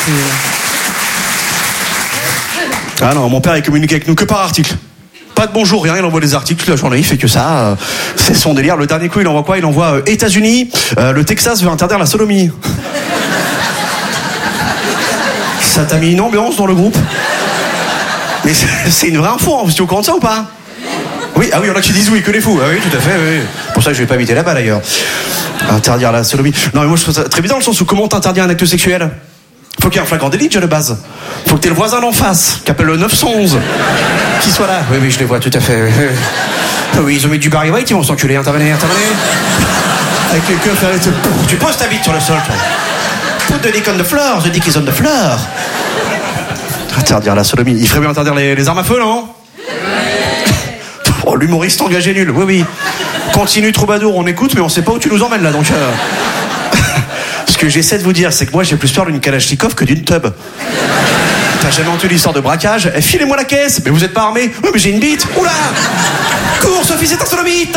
[SPEAKER 9] Ah non, mon père il communique avec nous que par article. Pas de bonjour, rien, il envoie des articles toute la journée, il fait que ça. Euh, c'est son délire. Le dernier coup, il envoie quoi? Il envoie euh, États-Unis, euh, le Texas veut interdire la sodomie. Ça t'a mis une ambiance dans le groupe. Mais c'est, c'est une vraie info, hein. Vous êtes au courant de ça ou pas? Oui, ah oui, il y en a qui disent oui, que les fous. Ah oui, tout à fait, oui. Pour ça que je vais pas habiter là-bas d'ailleurs. Interdire la sodomie. Non, mais moi je trouve ça très bizarre dans le sens où comment t'interdire un acte sexuel? Faut qu'il y ait un flagrant délit déjà de base. Faut que t'aies le voisin d'en face, qui appelle le neuf cent onze, qui soit là. Oui, oui, je les vois tout à fait. Oui, ils ont mis du Barry White, ils vont s'enculer. Intervenez, intervenez. Avec les queues ferrées. Tu poses ta bite sur le sol, toi. Put the dick on the floor, the dick is on the floor. Interdire la sodomie. Il ferait bien interdire les, les armes à feu, non? Oh, l'humoriste engagé nul. Oui, oui. Continue, troubadour, on écoute, mais on sait pas où tu nous emmènes là, donc. Euh... Ce que j'essaie de vous dire, c'est que moi j'ai plus peur d'une Kalachnikov que d'une tub. T'as jamais entendu l'histoire de braquage? Eh, filez-moi la caisse. Mais vous êtes pas armé? Oui, mais j'ai une bite. Oula! Cours, Sophie, c'est un sodomite.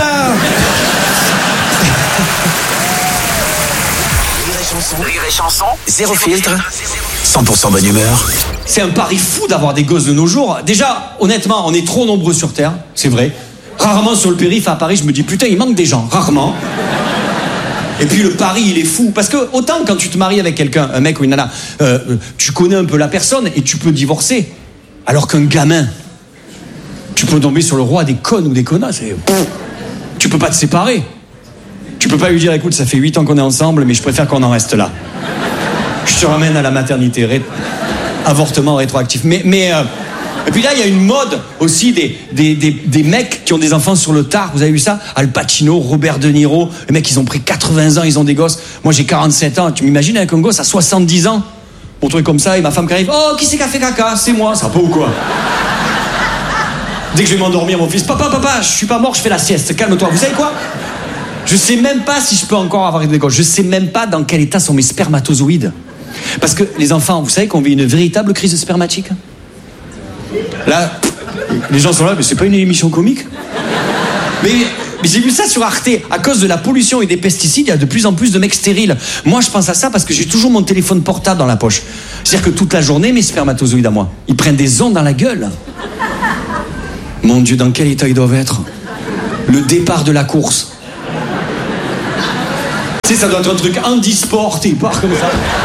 [SPEAKER 2] Rire et chanson, zéro filtre, cent pour cent bonne humeur.
[SPEAKER 10] C'est un pari fou d'avoir des gosses de nos jours. Déjà, honnêtement, on est trop nombreux sur Terre, c'est vrai. Rarement sur le périph' à Paris, je me dis putain, il manque des gens, rarement. Et puis le pari, il est fou. Parce que autant quand tu te maries avec quelqu'un, un mec ou une nana, euh, tu connais un peu la personne et tu peux divorcer. Alors qu'un gamin, tu peux tomber sur le roi des connes ou des connasses. Et, pff, tu peux pas te séparer. Tu peux pas lui dire, écoute, ça fait huit ans qu'on est ensemble, mais je préfère qu'on en reste là. Je te ramène à la maternité. Ré... Avortement rétroactif. Mais... mais euh... Et puis là, il y a une mode aussi des, des, des, des mecs qui ont des enfants sur le tard. Vous avez vu ça? Al Pacino, Robert De Niro. Les mecs, ils ont pris quatre-vingts ans, ils ont des gosses. Moi, j'ai quarante-sept ans. Tu m'imagines avec un gosse à soixante-dix ans? Mon truc comme ça, et ma femme qui arrive. Oh, qui c'est qui a fait caca? C'est moi. Ça va pas ou quoi? Dès que je vais m'endormir, mon fils. Papa, papa, je suis pas mort, je fais la sieste. Calme-toi. Vous savez quoi? Je sais même pas si je peux encore avoir des gosses. Je sais même pas dans quel état sont mes spermatozoïdes. Parce que les enfants, vous savez qu'on vit une véritable crise spermatique. Là, les gens sont là, mais c'est pas une émission comique. Mais, mais j'ai vu ça sur Arte. À cause de la pollution et des pesticides, il y a de plus en plus de mecs stériles. Moi, je pense à ça parce que j'ai toujours mon téléphone portable dans la poche. C'est-à-dire que toute la journée, mes spermatozoïdes à moi, ils prennent des ondes dans la gueule. Mon Dieu, dans quel état ils doivent être? Le départ de la course. Tu sais, ça doit être un truc handisport, il part comme ça.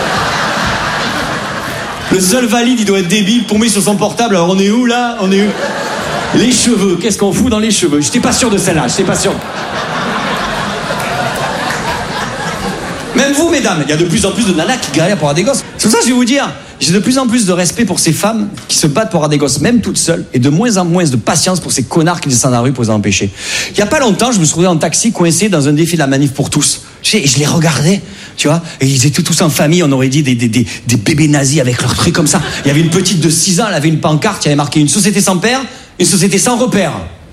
[SPEAKER 10] Le seul valide, il doit être débile, paumé sur son portable. Alors on est où là? On est où? Les cheveux, qu'est-ce qu'on fout dans les cheveux? J'étais pas sûr de celle-là, j'étais pas sûr. Même vous, mesdames, il y a de plus en plus de nanas qui galèrent pour avoir des gosses. C'est pour ça que je vais vous dire, j'ai de plus en plus de respect pour ces femmes qui se battent pour avoir des gosses, même toutes seules, et de moins en moins de patience pour ces connards qui descendent dans la rue pour les empêcher. Il y a pas longtemps, je me suis retrouvé en taxi coincé dans un défi de la manif pour tous. Et je les regardais, tu vois, et ils étaient tous en famille, on aurait dit des, des, des, des bébés nazis avec leurs trucs comme ça. Il y avait une petite de six ans, elle avait une pancarte, il y avait marqué une société sans père, une société sans repère.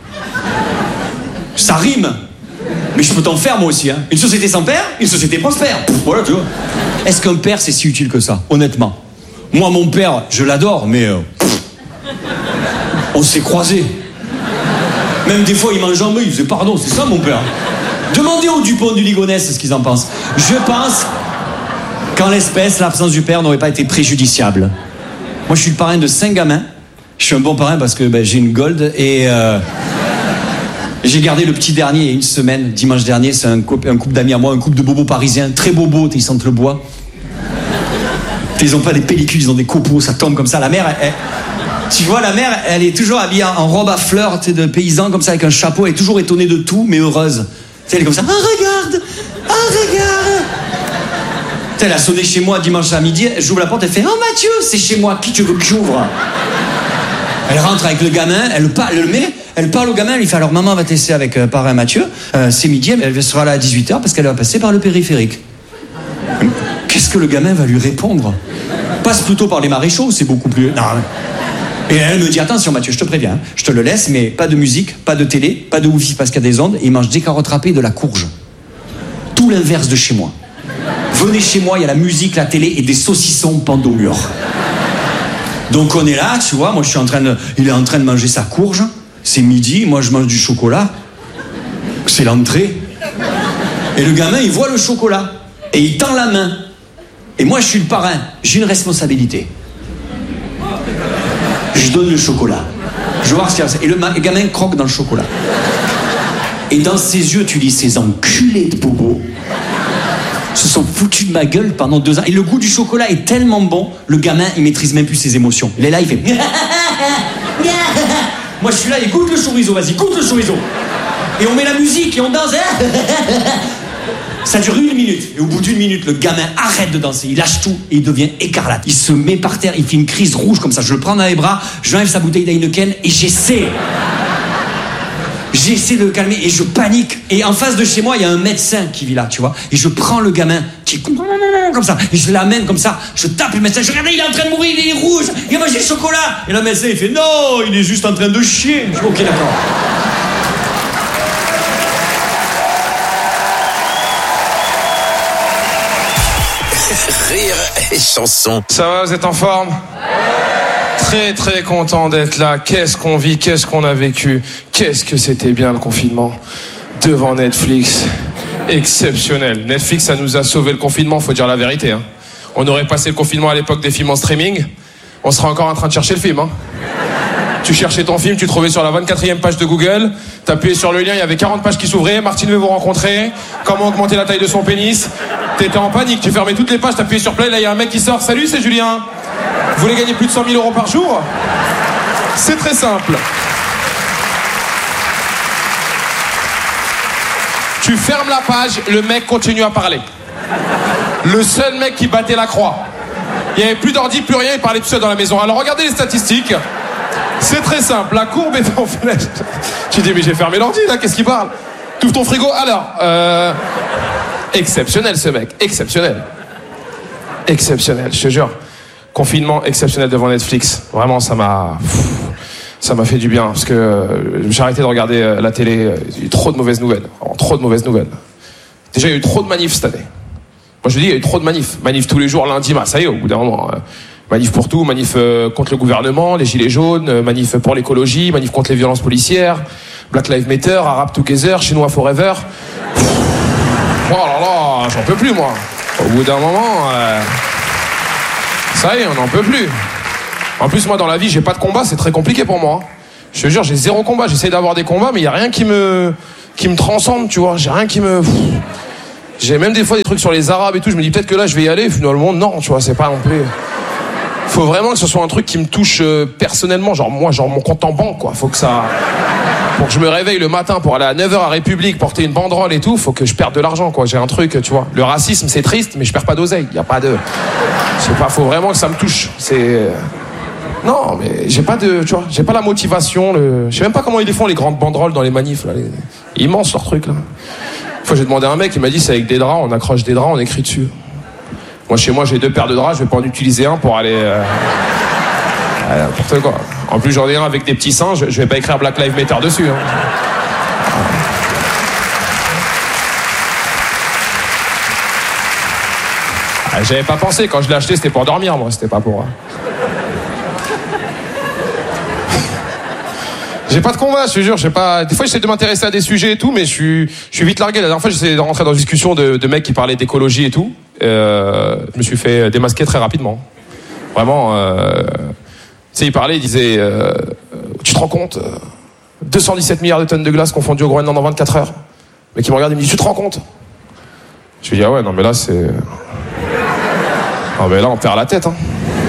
[SPEAKER 10] Ça rime. Mais je peux t'en faire moi aussi, hein. Une société sans père, une société prospère. Pff, voilà, tu vois. Est-ce qu'un père c'est si utile que ça, honnêtement? Moi, mon père, je l'adore, mais euh, pff, on s'est croisés. Même des fois, il mange en meule, il faisait pardon, c'est ça mon père. Demandez aux Dupont du Ligonnès ce qu'ils en pensent. Je pense qu'en l'espèce, l'absence du père n'aurait pas été préjudiciable. Moi, je suis le parrain de cinq gamins. Je suis un bon parrain parce que ben, j'ai une gold et euh, j'ai gardé le petit dernier il y a une semaine, dimanche dernier. C'est un couple, un couple d'amis à moi, un couple de bobos parisiens, très bobos, ils sentent le bois. Ils ont pas des pellicules, ils ont des copeaux, ça tombe comme ça. La mère, elle, elle, tu vois, la mère, elle est toujours habillée en robe à fleurs, tu sais, de paysan comme ça, avec un chapeau. Elle est toujours étonnée de tout, mais heureuse. Tu sais, elle est comme ça. Ah, regarde, ah, regarde. Tu sais, elle a sonné chez moi dimanche à midi. J'ouvre la porte, elle fait, oh Mathieu, c'est chez moi. Qui tu veux que j'ouvre? Elle rentre avec le gamin, elle parle, elle, met, elle parle au gamin, elle lui fait, alors maman va te laisser avec euh, parrain Mathieu. Euh, c'est midi, elle sera là à dix-huit heures parce qu'elle va passer par le périphérique. Qu'est-ce que le gamin va lui répondre? Passe plutôt par les maréchaux, c'est beaucoup plus... Non. Et elle me dit, attention Mathieu, je te préviens, je te le laisse, mais pas de musique, pas de télé, pas de wifi parce qu'il y a des ondes, et il mange des carottes râpées et de la courge. Tout l'inverse de chez moi. Venez chez moi, il y a la musique, la télé et des saucissons pendus au mur. Donc on est là, tu vois, moi je suis en train de... Il est en train de manger sa courge, c'est midi, moi je mange du chocolat, c'est l'entrée. Et le gamin, il voit le chocolat, et il tend la main. Et moi, je suis le parrain. J'ai une responsabilité. Je donne le chocolat. Je veux voir ce qu'il y a. Et le, le gamin croque dans le chocolat. Et dans ses yeux, tu lis ces enculés de bobos se sont foutus de ma gueule pendant deux ans. Et le goût du chocolat est tellement bon, le gamin, il maîtrise même plus ses émotions. Il est là, il fait... Moi, je suis là, il goûte le chorizo, vas-y, goûte le chorizo. Et on met la musique et on danse. Ça dure une minute. Et au bout d'une minute, le gamin arrête de danser. Il lâche tout et il devient écarlate. Il se met par terre, il fait une crise rouge comme ça. Je le prends dans les bras, je enlève sa bouteille d'Heineken et j'essaie. J'essaie de le calmer et je panique. Et en face de chez moi, il y a un médecin qui vit là, tu vois. Et je prends le gamin qui est comme ça. Et je l'amène comme ça. Je tape le médecin. Je regarde, il est en train de mourir, il est rouge. Il a mangé le chocolat. Et le médecin, il fait non, il est juste en train de chier. Je dis ok, d'accord.
[SPEAKER 2] Rire et chanson.
[SPEAKER 1] Ça va, vous êtes en forme? Très très content d'être là. Qu'est-ce qu'on vit, qu'est-ce qu'on a vécu. Qu'est-ce que c'était bien le confinement. Devant Netflix. Exceptionnel. Netflix, ça nous a sauvé le confinement, faut dire la vérité. Hein. On aurait passé le confinement à l'époque des films en streaming. On serait encore en train de chercher le film. Hein. Tu cherchais ton film, tu trouvais sur la vingt-quatrième page de Google, t'appuyais sur le lien, il y avait quarante pages qui s'ouvraient, Martine veut vous rencontrer, comment augmenter la taille de son pénis. T'étais en panique, tu fermais toutes les pages, t'appuyais sur play, là il y a un mec qui sort, salut c'est Julien. Vous voulez gagner plus de cent mille euros par jour? C'est très simple. Tu fermes la page, le mec continue à parler. Le seul mec qui battait la croix. Il n'y avait plus d'ordi, plus rien, il parlait tout seul dans la maison. Alors regardez les statistiques. C'est très simple, la courbe est en flèche. Tu dis mais j'ai fermé l'ordi là, qu'est-ce qu'il parle? Tu ouvres ton frigo, alors euh... exceptionnel ce mec, exceptionnel. Exceptionnel, je te jure. Confinement exceptionnel devant Netflix. Vraiment ça m'a... Ça m'a fait du bien, parce que j'ai arrêté de regarder la télé, il y a eu trop de mauvaises nouvelles, vraiment, trop de mauvaises nouvelles. Déjà il y a eu trop de manifs cette année. Moi je dis il y a eu trop de manifs, manifs tous les jours, lundi, bah, ça y est au bout d'un moment... Euh... Manif pour tout, manif euh, contre le gouvernement, les gilets jaunes, euh, manif pour l'écologie, manif contre les violences policières, Black Lives Matter, Arab Together, Chinois Forever. Pff, oh là là, j'en peux plus moi. Au bout d'un moment, euh, ça y est, on n'en peut plus. En plus moi dans la vie j'ai pas de combat, c'est très compliqué pour moi. Je te jure j'ai zéro combat, j'essaie d'avoir des combats mais il y a rien qui me qui me transcende, tu vois. J'ai rien qui me... Pff. J'ai même des fois des trucs sur les Arabes et tout, je me dis peut-être que là je vais y aller, finalement non, tu vois, c'est pas non plus... Faut vraiment que ce soit un truc qui me touche euh, personnellement, genre moi, genre mon compte en banque, quoi. Faut que ça... Pour que je me réveille le matin pour aller à neuf heures à République, porter une banderole et tout, faut que je perde de l'argent, quoi. J'ai un truc, tu vois. Le racisme, c'est triste, mais je perds pas d'oseille. Y a pas de... Je sais pas, faut vraiment que ça me touche. C'est... Non, mais j'ai pas de... Tu vois, j'ai pas la motivation, le... Je sais même pas comment ils les font, les grandes banderoles dans les manifs, là. Les... Immense, leur truc, là. Une fois, j'ai demandé à un mec, il m'a dit, c'est avec des draps, on accroche des draps, on écrit dessus. Moi, chez moi, j'ai deux paires de draps, je vais pas en utiliser un pour aller... Euh... Ouais, n'importe quoi. En plus, j'en ai un avec des petits seins, je, je vais pas écrire Black Lives Matter dessus. Hein. Ah, j'avais pas pensé, quand je l'ai acheté, c'était pour dormir, moi, c'était pas pour... J'ai pas de combat, je te jure, j'ai pas... Des fois, j'essaie de m'intéresser à des sujets et tout, mais je suis, je suis vite largué. La dernière fois, j'essayais de rentrer dans une discussion de, de mecs qui parlaient d'écologie et tout. Euh, je me suis fait démasquer très rapidement. Vraiment, euh... tu sais, il parlait, il disait, euh... tu te rends compte, deux cent dix-sept milliards de tonnes de glace confondues au Groenland en vingt-quatre heures. Le mec qui me regarde, il me dit, tu te rends compte? Je lui dis, ah ouais, non mais là, c'est... Non mais là, on perd la tête, hein.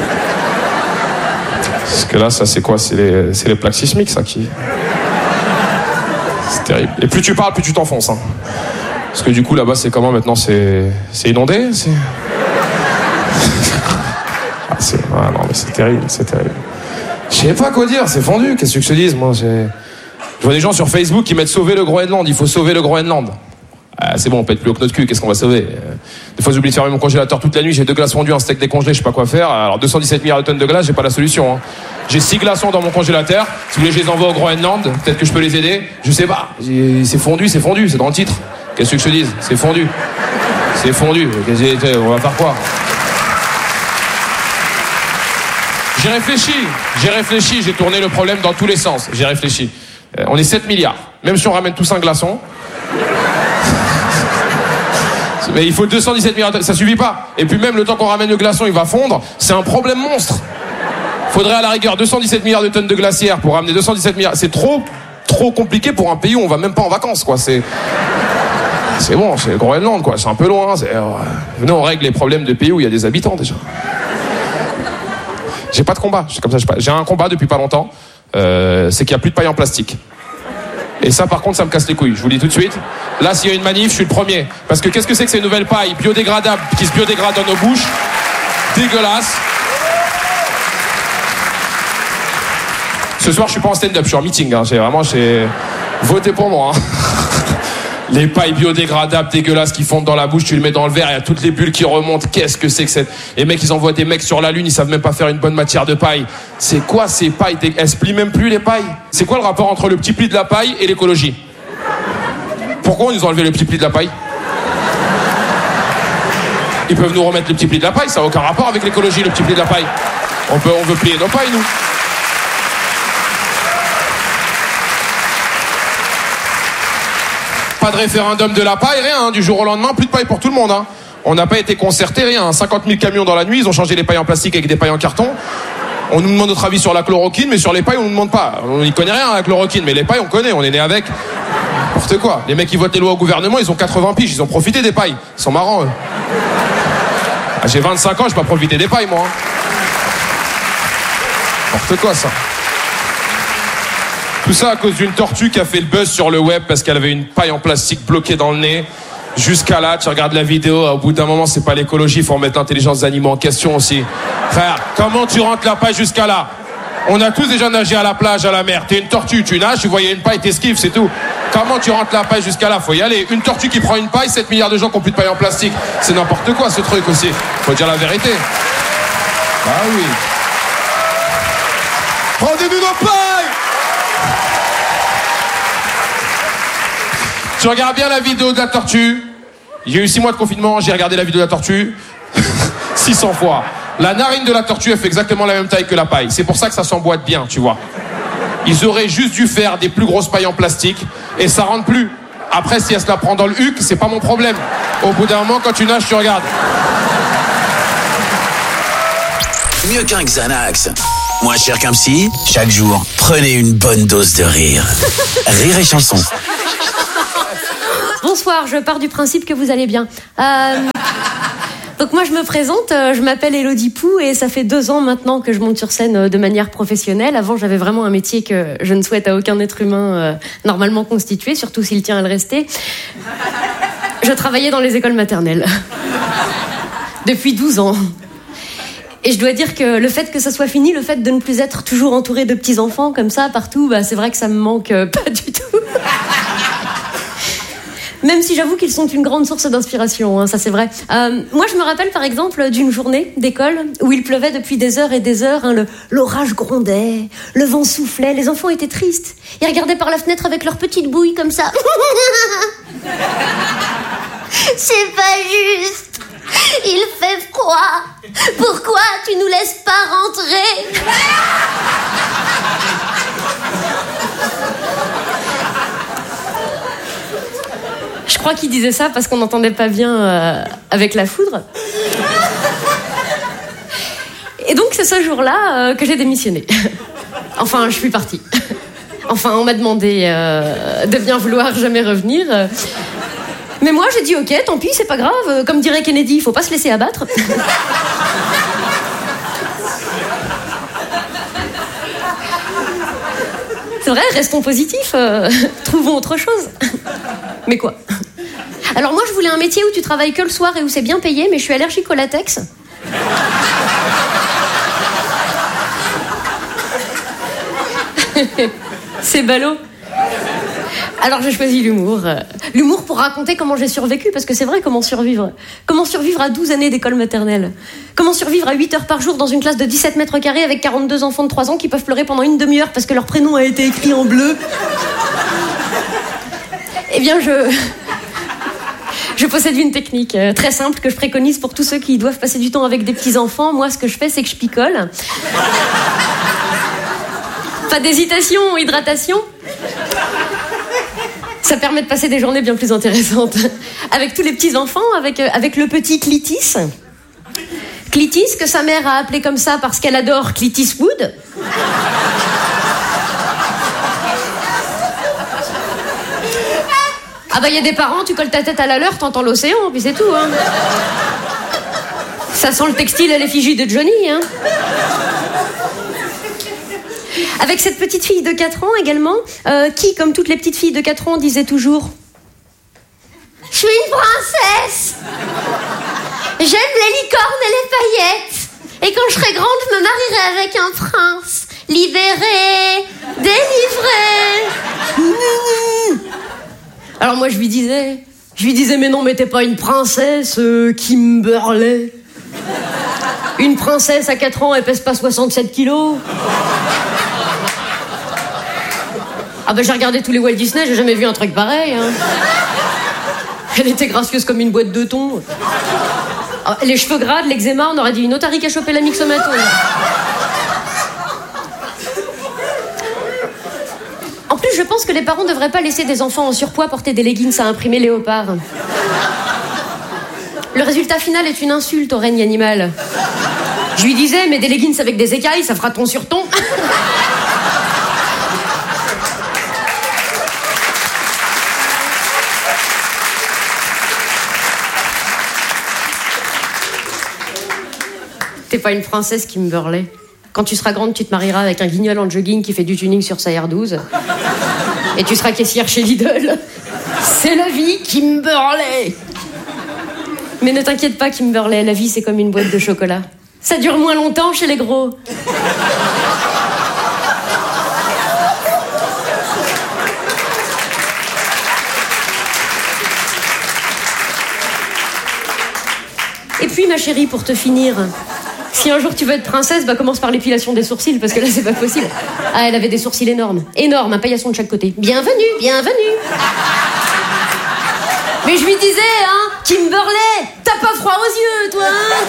[SPEAKER 1] Parce que là, ça, c'est quoi? C'est les, c'est les plaques sismiques, ça, qui... C'est terrible. Et plus tu parles, plus tu t'enfonces, hein. Parce que du coup, là-bas, c'est comment maintenant? C'est, c'est inondé? C'est... Ah, c'est... Ah, non, mais c'est terrible, c'est terrible. Je sais pas quoi dire, c'est fondu. Qu'est-ce que je te dise, moi, j'ai... Je vois des gens sur Facebook qui mettent sauver le Groenland. Il faut sauver le Groenland. Ah, c'est bon, on pète plus haut que notre cul, qu'est-ce qu'on va sauver? Des fois, j'oublie de fermer mon congélateur toute la nuit, j'ai deux glaces fondues, un steak décongelé, je sais pas quoi faire. Alors, deux cent dix-sept milliards de tonnes de glace, j'ai pas la solution. Hein. J'ai six glaçons dans mon congélateur. Si vous voulez, je les envoie au Groenland. Peut-être que je peux les aider. Je sais pas. C'est fondu, c'est fondu, c'est dans le titre. Qu'est-ce que je te dise? C'est fondu. C'est fondu. On va faire quoi? J'ai réfléchi, j'ai réfléchi, j'ai tourné le problème dans tous les sens. J'ai réfléchi. Euh, on est sept milliards. Même si on ramène tous un glaçon.
[SPEAKER 11] Mais il faut deux cent dix-sept milliards de tonnes, ça suffit pas. Et puis même le temps qu'on ramène le glaçon, il va fondre, c'est un problème monstre. Faudrait à la rigueur deux cent dix-sept milliards de tonnes de glacière pour ramener deux cent dix-sept milliards. C'est trop, trop compliqué pour un pays où on va même pas en vacances, quoi. C'est, c'est bon, c'est le Groenland, quoi. C'est un peu loin. C'est... Venez, on règle les problèmes de pays où il y a des habitants déjà. J'ai pas de combat. J'ai, comme ça, j'ai, pas... j'ai un combat depuis pas longtemps. Euh, c'est qu'il y a plus de paille en plastique. Et ça, par contre, ça me casse les couilles. Je vous le dis tout de suite. Là, s'il y a une manif, je suis le premier. Parce que qu'est-ce que c'est que ces nouvelles pailles biodégradables qui se biodégradent dans nos bouches? Dégueulasse. Ce soir, je suis pas en stand-up, je suis en meeting. Hein. J'ai vraiment, j'ai voté pour moi. Hein. Les pailles biodégradables dégueulasses qui fondent dans la bouche, tu le mets dans le verre, il y a toutes les bulles qui remontent. Qu'est-ce que c'est que cette... Les mecs, ils envoient des mecs sur la lune, ils savent même pas faire une bonne matière de paille. C'est quoi ces pailles? Elles se plient même plus, les pailles. C'est quoi le rapport entre le petit pli de la paille et l'écologie? Pourquoi on nous a enlevé le petit pli de la paille? Ils peuvent nous remettre le petit pli de la paille, ça n'a aucun rapport avec l'écologie, le petit pli de la paille. On peut, on veut plier nos pailles, nous. Pas de référendum de la paille, rien, hein. Du jour au lendemain, plus de paille pour tout le monde. Hein. On n'a pas été concerté, rien. Hein. cinquante mille camions dans la nuit, ils ont changé les pailles en plastique avec des pailles en carton. On nous demande notre avis sur la chloroquine, mais sur les pailles, on nous demande pas. On n'y connaît rien à la chloroquine, mais les pailles, on connaît, on est né avec. N'importe quoi. Les mecs qui votent les lois au gouvernement, ils ont quatre-vingts piges, ils ont profité des pailles. Ils sont marrants, eux. Ah, j'ai vingt-cinq ans, j'ai pas profité des pailles, moi. Hein. N'importe quoi, ça. Tout ça à cause d'une tortue qui a fait le buzz sur le web parce qu'elle avait une paille en plastique bloquée dans le nez. Jusqu'à là, tu regardes la vidéo, au bout d'un moment, c'est pas l'écologie, il faut remettre l'intelligence des animaux en question aussi. Frère, comment tu rentres la paille jusqu'à là? On a tous déjà nagé à la plage, à la mer. T'es une tortue, tu nages, tu voyais une paille, t'esquives, c'est tout. Comment tu rentres la paille jusqu'à là? Faut y aller. Une tortue qui prend une paille, sept milliards de gens qui ont plus de paille en plastique. C'est n'importe quoi, ce truc aussi. Faut dire la vérité. Ah oui. Rendez-nous nos pailles! Tu regardes bien la vidéo de la tortue. J'ai eu six mois de confinement, j'ai regardé la vidéo de la tortue six cents fois. La narine de la tortue, elle fait exactement la même taille que la paille. C'est pour ça que ça s'emboîte bien, tu vois. Ils auraient juste dû faire des plus grosses pailles en plastique et ça rentre plus. Après, si elle se la prend dans le huc, c'est pas mon problème. Au bout d'un moment, quand tu nages, tu regardes.
[SPEAKER 2] Mieux qu'un Xanax. Moins cher qu'un psy, chaque jour, prenez une bonne dose de rire. Rire et chanson.
[SPEAKER 12] Bonsoir, je pars du principe que vous allez bien. Euh, donc moi je me présente, je m'appelle Élodie Pou et ça fait deux ans maintenant que je monte sur scène de manière professionnelle. Avant j'avais vraiment un métier que je ne souhaite à aucun être humain euh, normalement constitué, surtout s'il tient à le rester. Je travaillais dans les écoles maternelles. Depuis douze ans. Et je dois dire que le fait que ça soit fini, le fait de ne plus être toujours entouré de petits-enfants comme ça partout, bah, c'est vrai que ça me manque euh, pas du tout. Même si j'avoue qu'ils sont une grande source d'inspiration, hein, ça c'est vrai. Euh, moi je me rappelle par exemple d'une journée d'école où il pleuvait depuis des heures et des heures, hein, le, l'orage grondait, le vent soufflait, les enfants étaient tristes. Ils regardaient par la fenêtre avec leurs petites bouilles comme ça.
[SPEAKER 3] C'est pas juste. Il fait froid. Pourquoi tu nous laisses pas rentrer?
[SPEAKER 12] Je crois qu'il disait ça parce qu'on n'entendait pas bien euh, avec la foudre. Et donc c'est ce jour-là euh, que j'ai démissionné. Enfin, je suis partie. Enfin, on m'a demandé euh, de bien vouloir jamais revenir. Mais moi, j'ai dit ok, tant pis, c'est pas grave. Comme dirait Kennedy, il faut pas se laisser abattre. C'est vrai, restons positifs. Euh, trouvons autre chose. Mais quoi? Alors moi, je voulais un métier où tu travailles que le soir et où c'est bien payé, mais je suis allergique au latex. C'est ballot. Alors j'ai choisi l'humour. L'humour pour raconter comment j'ai survécu, parce que c'est vrai, comment survivre. Comment survivre à douze années d'école maternelle. Comment survivre à huit heures par jour dans une classe de dix-sept mètres carrés avec quarante-deux enfants de trois ans qui peuvent pleurer pendant une demi-heure parce que leur prénom a été écrit en bleu. Eh bien, je... Je possède une technique euh, très simple que je préconise pour tous ceux qui doivent passer du temps avec des petits-enfants. Moi, ce que je fais, c'est que je picole. Pas d'hésitation, hydratation. Ça permet de passer des journées bien plus intéressantes. Avec tous les petits-enfants, avec, euh, avec le petit Clitis. Clitis, que sa mère a appelé comme ça parce qu'elle adore Clint Eastwood. Ah bah il y a des parents, tu colles ta tête à la leur, t'entends l'océan, puis c'est tout, hein. Ça sent le textile à l'effigie de Johnny, hein. Avec cette petite fille de quatre ans également, euh, qui, comme toutes les petites filles de quatre ans, disait toujours « Je suis une princesse. J'aime les licornes et les paillettes. Et quand je serai grande, je me marierai avec un prince. Libéré, délivré. » Alors moi je lui disais, je lui disais mais non mais t'es pas une princesse, euh, Kimberley. Une princesse à quatre ans, elle pèse pas soixante-sept kilos. Ah bah j'ai regardé tous les Walt Disney, j'ai jamais vu un truc pareil. Hein. Elle était gracieuse comme une boîte de thon. Ah, les cheveux gras, de l'eczéma, on aurait dit une otarie qui a chopé la myxomatose. En plus, je pense que les parents ne devraient pas laisser des enfants en surpoids porter des leggings à imprimer léopard. Le résultat final est une insulte au règne animal. Je lui disais, mais des leggings avec des écailles, ça fera ton sur ton. T'es pas une princesse, Kimberley. Quand tu seras grande, tu te marieras avec un guignol en jogging qui fait du tuning sur sa R douze. Et tu seras caissière chez Lidl. C'est la vie, Kimberley. Mais ne t'inquiète pas, Kimberley, la vie, c'est comme une boîte de chocolat. Ça dure moins longtemps chez les gros. Et puis, ma chérie, pour te finir... Si un jour tu veux être princesse, bah commence par l'épilation des sourcils, parce que là c'est pas possible. Ah, elle avait des sourcils énormes. Énormes, un paillasson de chaque côté. Bienvenue, bienvenue. Mais je lui disais, hein, Kimberley, t'as pas froid aux yeux, toi, hein.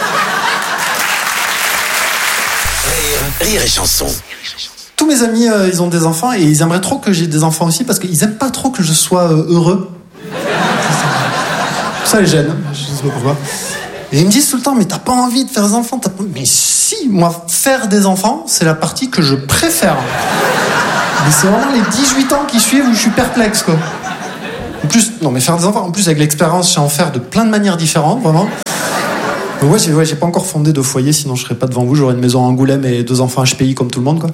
[SPEAKER 2] Rire, rire et chanson.
[SPEAKER 13] Tous mes amis, euh, ils ont des enfants et ils aimeraient trop que j'ai des enfants aussi parce qu'ils aiment pas trop que je sois euh, heureux. Ça les gêne, je sais pas pourquoi. Et ils me disent tout le temps, mais t'as pas envie de faire des enfants, t'as pas... Mais si, moi, faire des enfants, c'est la partie que je préfère. Mais c'est vraiment les dix-huit ans qui suivent où je suis perplexe, quoi. En plus, non, mais faire des enfants, en plus, avec l'expérience, je sais en faire de plein de manières différentes, vraiment. Mais ouais, j'ai, ouais, j'ai pas encore fondé de foyer, sinon je serais pas devant vous, j'aurais une maison à Angoulême et deux enfants H P I comme tout le monde, quoi.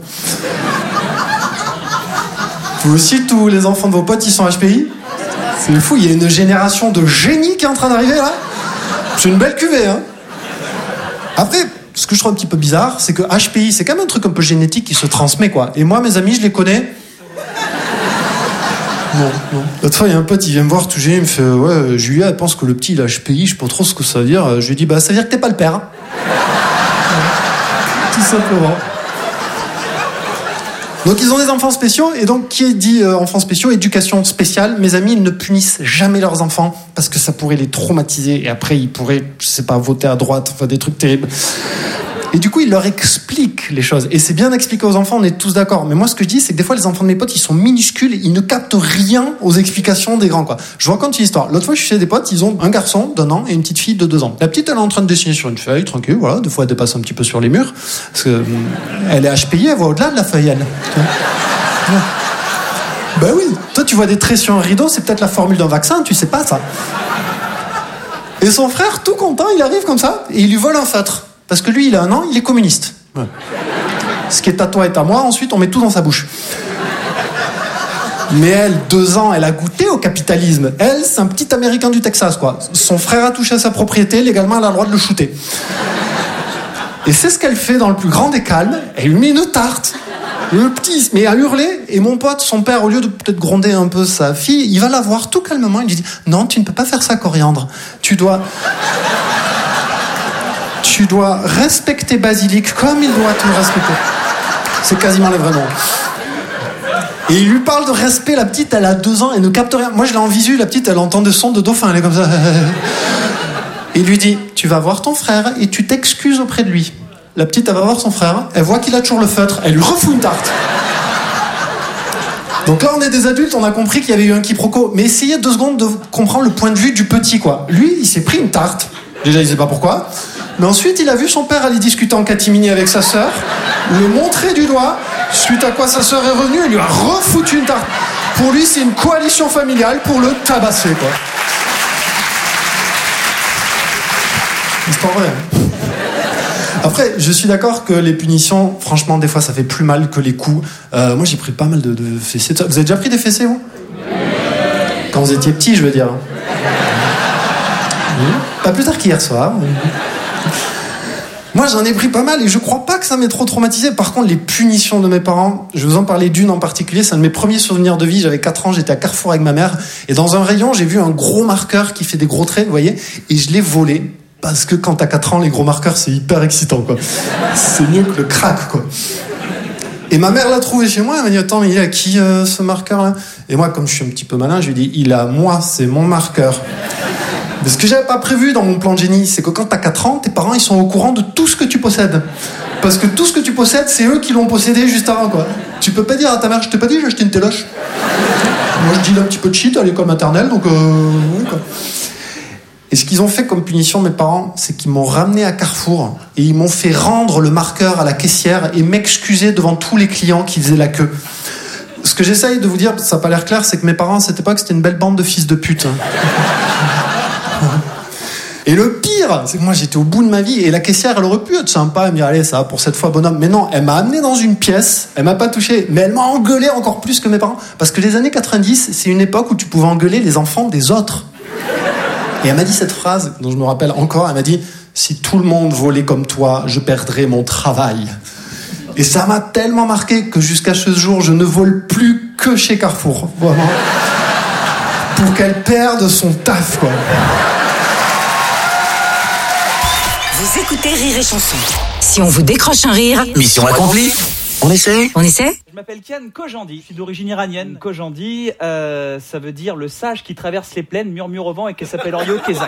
[SPEAKER 13] Vous aussi, tous les enfants de vos potes, ils sont H P I? C'est fou, il y a une génération de génies qui est en train d'arriver, là. C'est une belle cuvée, hein. Après, ce que je trouve un petit peu bizarre, c'est que H P I, c'est quand même un truc un peu génétique qui se transmet, quoi. Et moi, mes amis, je les connais. Non, non. L'autre fois, il y a un pote, il vient me voir tout gêné, il me fait « Ouais, Julia, elle pense que le petit, il a H P I, je sais pas trop ce que ça veut dire. » Je lui dis « Bah, ça veut dire que t'es pas le père. Hein. » Tout simplement. Donc ils ont des enfants spéciaux, et donc qui dit euh, enfants spéciaux, éducation spéciale. Mes amis, ils ne punissent jamais leurs enfants parce que ça pourrait les traumatiser et après ils pourraient, je sais pas, voter à droite, enfin des trucs terribles. Et du coup, ils leur expliquent les choses. Et c'est bien d'expliquer aux enfants, on est tous d'accord. Mais moi, ce que je dis, c'est que des fois, les enfants de mes potes, ils sont minuscules, ils ne captent rien aux explications des grands, quoi. Je vous raconte une histoire. L'autre fois, je suis chez des potes, ils ont un garçon d'un an et une petite fille de deux ans. La petite, elle est en train de dessiner sur une feuille, tranquille, voilà. Des fois, elle dépasse un petit peu sur les murs. Parce que, elle est H P I, elle voit au-delà de la feuille, elle. Bah oui. Toi, tu vois des traits sur un rideau, c'est peut-être la formule d'un vaccin, tu sais pas ça. Et son frère, tout content, il arrive comme ça, et il lui vole un feutre. Parce que lui, il a un an, il est communiste. Ouais. Ce qui est à toi est à moi, ensuite on met tout dans sa bouche. Mais elle, deux ans, elle a goûté au capitalisme. Elle, c'est un petit Américain du Texas, quoi. Son frère a touché à sa propriété, légalement, elle a le droit de le shooter. Et c'est ce qu'elle fait dans le plus grand des calmes. Elle lui met une tarte. Le petit, il se met à hurler. Et mon pote, son père, au lieu de peut-être gronder un peu sa fille, il va la voir tout calmement. Il lui dit « Non, tu ne peux pas faire ça, Coriandre. Tu dois... Tu dois respecter Basilic comme il doit te respecter. » C'est quasiment les vrais noms. Et il lui parle de respect. La petite, elle a deux ans, elle ne capte rien. Moi, je l'ai en visu. La petite, elle entend des sons de dauphin. Elle est comme ça. Et il lui dit « Tu vas voir ton frère et tu t'excuses auprès de lui. » La petite, elle va voir son frère. Elle voit qu'il a toujours le feutre. Elle lui refout une tarte. Donc là, on est des adultes, on a compris qu'il y avait eu un quiproquo. Mais essayez deux secondes de comprendre le point de vue du petit, quoi. Lui, il s'est pris une tarte. Déjà, il sait pas pourquoi. Mais ensuite, il a vu son père aller discuter en catimini avec sa sœur, le montrer du doigt, suite à quoi sa sœur est revenue et lui a refoutu une tarte. Pour lui, c'est une coalition familiale pour le tabasser, quoi. C'est pas vrai. Après, je suis d'accord que les punitions, franchement, des fois, ça fait plus mal que les coups. Euh, moi, j'ai pris pas mal de, de fessées. Vous avez déjà pris des fessées, vous ? Quand vous étiez petit, je veux dire. Mmh. Pas plus tard qu'hier soir. Moi, j'en ai pris pas mal et je crois pas que ça m'ait trop traumatisé. Par contre, les punitions de mes parents, je vais vous en parler d'une en particulier. C'est un de mes premiers souvenirs de vie. J'avais quatre ans, j'étais à Carrefour avec ma mère. Et dans un rayon, j'ai vu un gros marqueur qui fait des gros traits, vous voyez. Et je l'ai volé. Parce que quand t'as quatre ans, les gros marqueurs, c'est hyper excitant, quoi. C'est mieux que le crack, quoi. Et ma mère l'a trouvé chez moi, elle m'a dit, attends, mais il est à qui, euh, ce marqueur-là ? Et moi, comme je suis un petit peu malin, je lui ai dit, il est à moi, c'est mon marqueur. Mais ce que j'avais pas prévu dans mon plan de génie, c'est que quand t'as quatre ans, tes parents, ils sont au courant de tout ce que tu possèdes. Parce que tout ce que tu possèdes, c'est eux qui l'ont possédé juste avant, quoi. Tu peux pas dire à ta mère, je t'ai pas dit, j'ai acheté une téloche. Moi, je dis un petit peu de shit à l'école maternelle, donc, euh, oui, quoi. Et ce qu'ils ont fait comme punition, mes parents, c'est qu'ils m'ont ramené à Carrefour et ils m'ont fait rendre le marqueur à la caissière et m'excuser devant tous les clients qui faisaient la queue. Ce que j'essaye de vous dire, ça n'a pas l'air clair, c'est que mes parents, à cette époque, c'était une belle bande de fils de pute. Et le pire, c'est que moi, j'étais au bout de ma vie et la caissière, elle aurait pu être sympa, elle me dire, allez, ça va pour cette fois, bonhomme. Mais non, elle m'a amené dans une pièce, elle m'a pas touché, mais elle m'a engueulé encore plus que mes parents. Parce que les années quatre-vingt-dix, c'est une époque où tu pouvais engueuler les enfants des autres. Et elle m'a dit cette phrase, dont je me rappelle encore, elle m'a dit « Si tout le monde volait comme toi, je perdrais mon travail. » Et ça m'a tellement marqué que jusqu'à ce jour, je ne vole plus que chez Carrefour. Vraiment. Pour qu'elle perde son taf, quoi.
[SPEAKER 14] Vous écoutez Rire et Chanson. Si on vous décroche un rire...
[SPEAKER 2] Mission accomplie. On essaie
[SPEAKER 14] On essaie
[SPEAKER 15] Je m'appelle Kian Kojandi, je suis d'origine iranienne. Kojandi, euh, ça veut dire le sage qui traverse les plaines, murmure au vent et qui s'appelle Orio Kezak.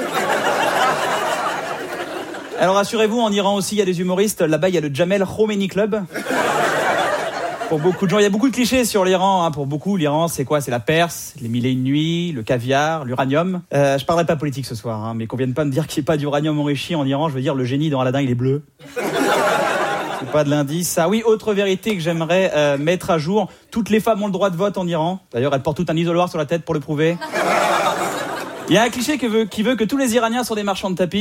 [SPEAKER 15] Alors rassurez-vous, en Iran aussi il y a des humoristes. Là-bas il y a le Jamel Khomeini Club. Pour beaucoup de gens, il y a beaucoup de clichés sur l'Iran. Hein. Pour beaucoup, l'Iran c'est quoi ? C'est la Perse, les mille et une nuits, le caviar, l'uranium. Euh, je parlerai pas politique ce soir, hein, mais qu'on vienne pas me dire qu'il n'y ait pas d'uranium enrichi en Iran. Je veux dire, le génie dans Aladdin il est bleu. C'est pas de l'indice. Ah oui, autre vérité que j'aimerais euh, mettre à jour. Toutes les femmes ont le droit de vote en Iran. D'ailleurs, elles portent tout un isoloir sur la tête pour le prouver. Il y a un cliché qui veut, qui veut que tous les Iraniens sont des marchands de tapis.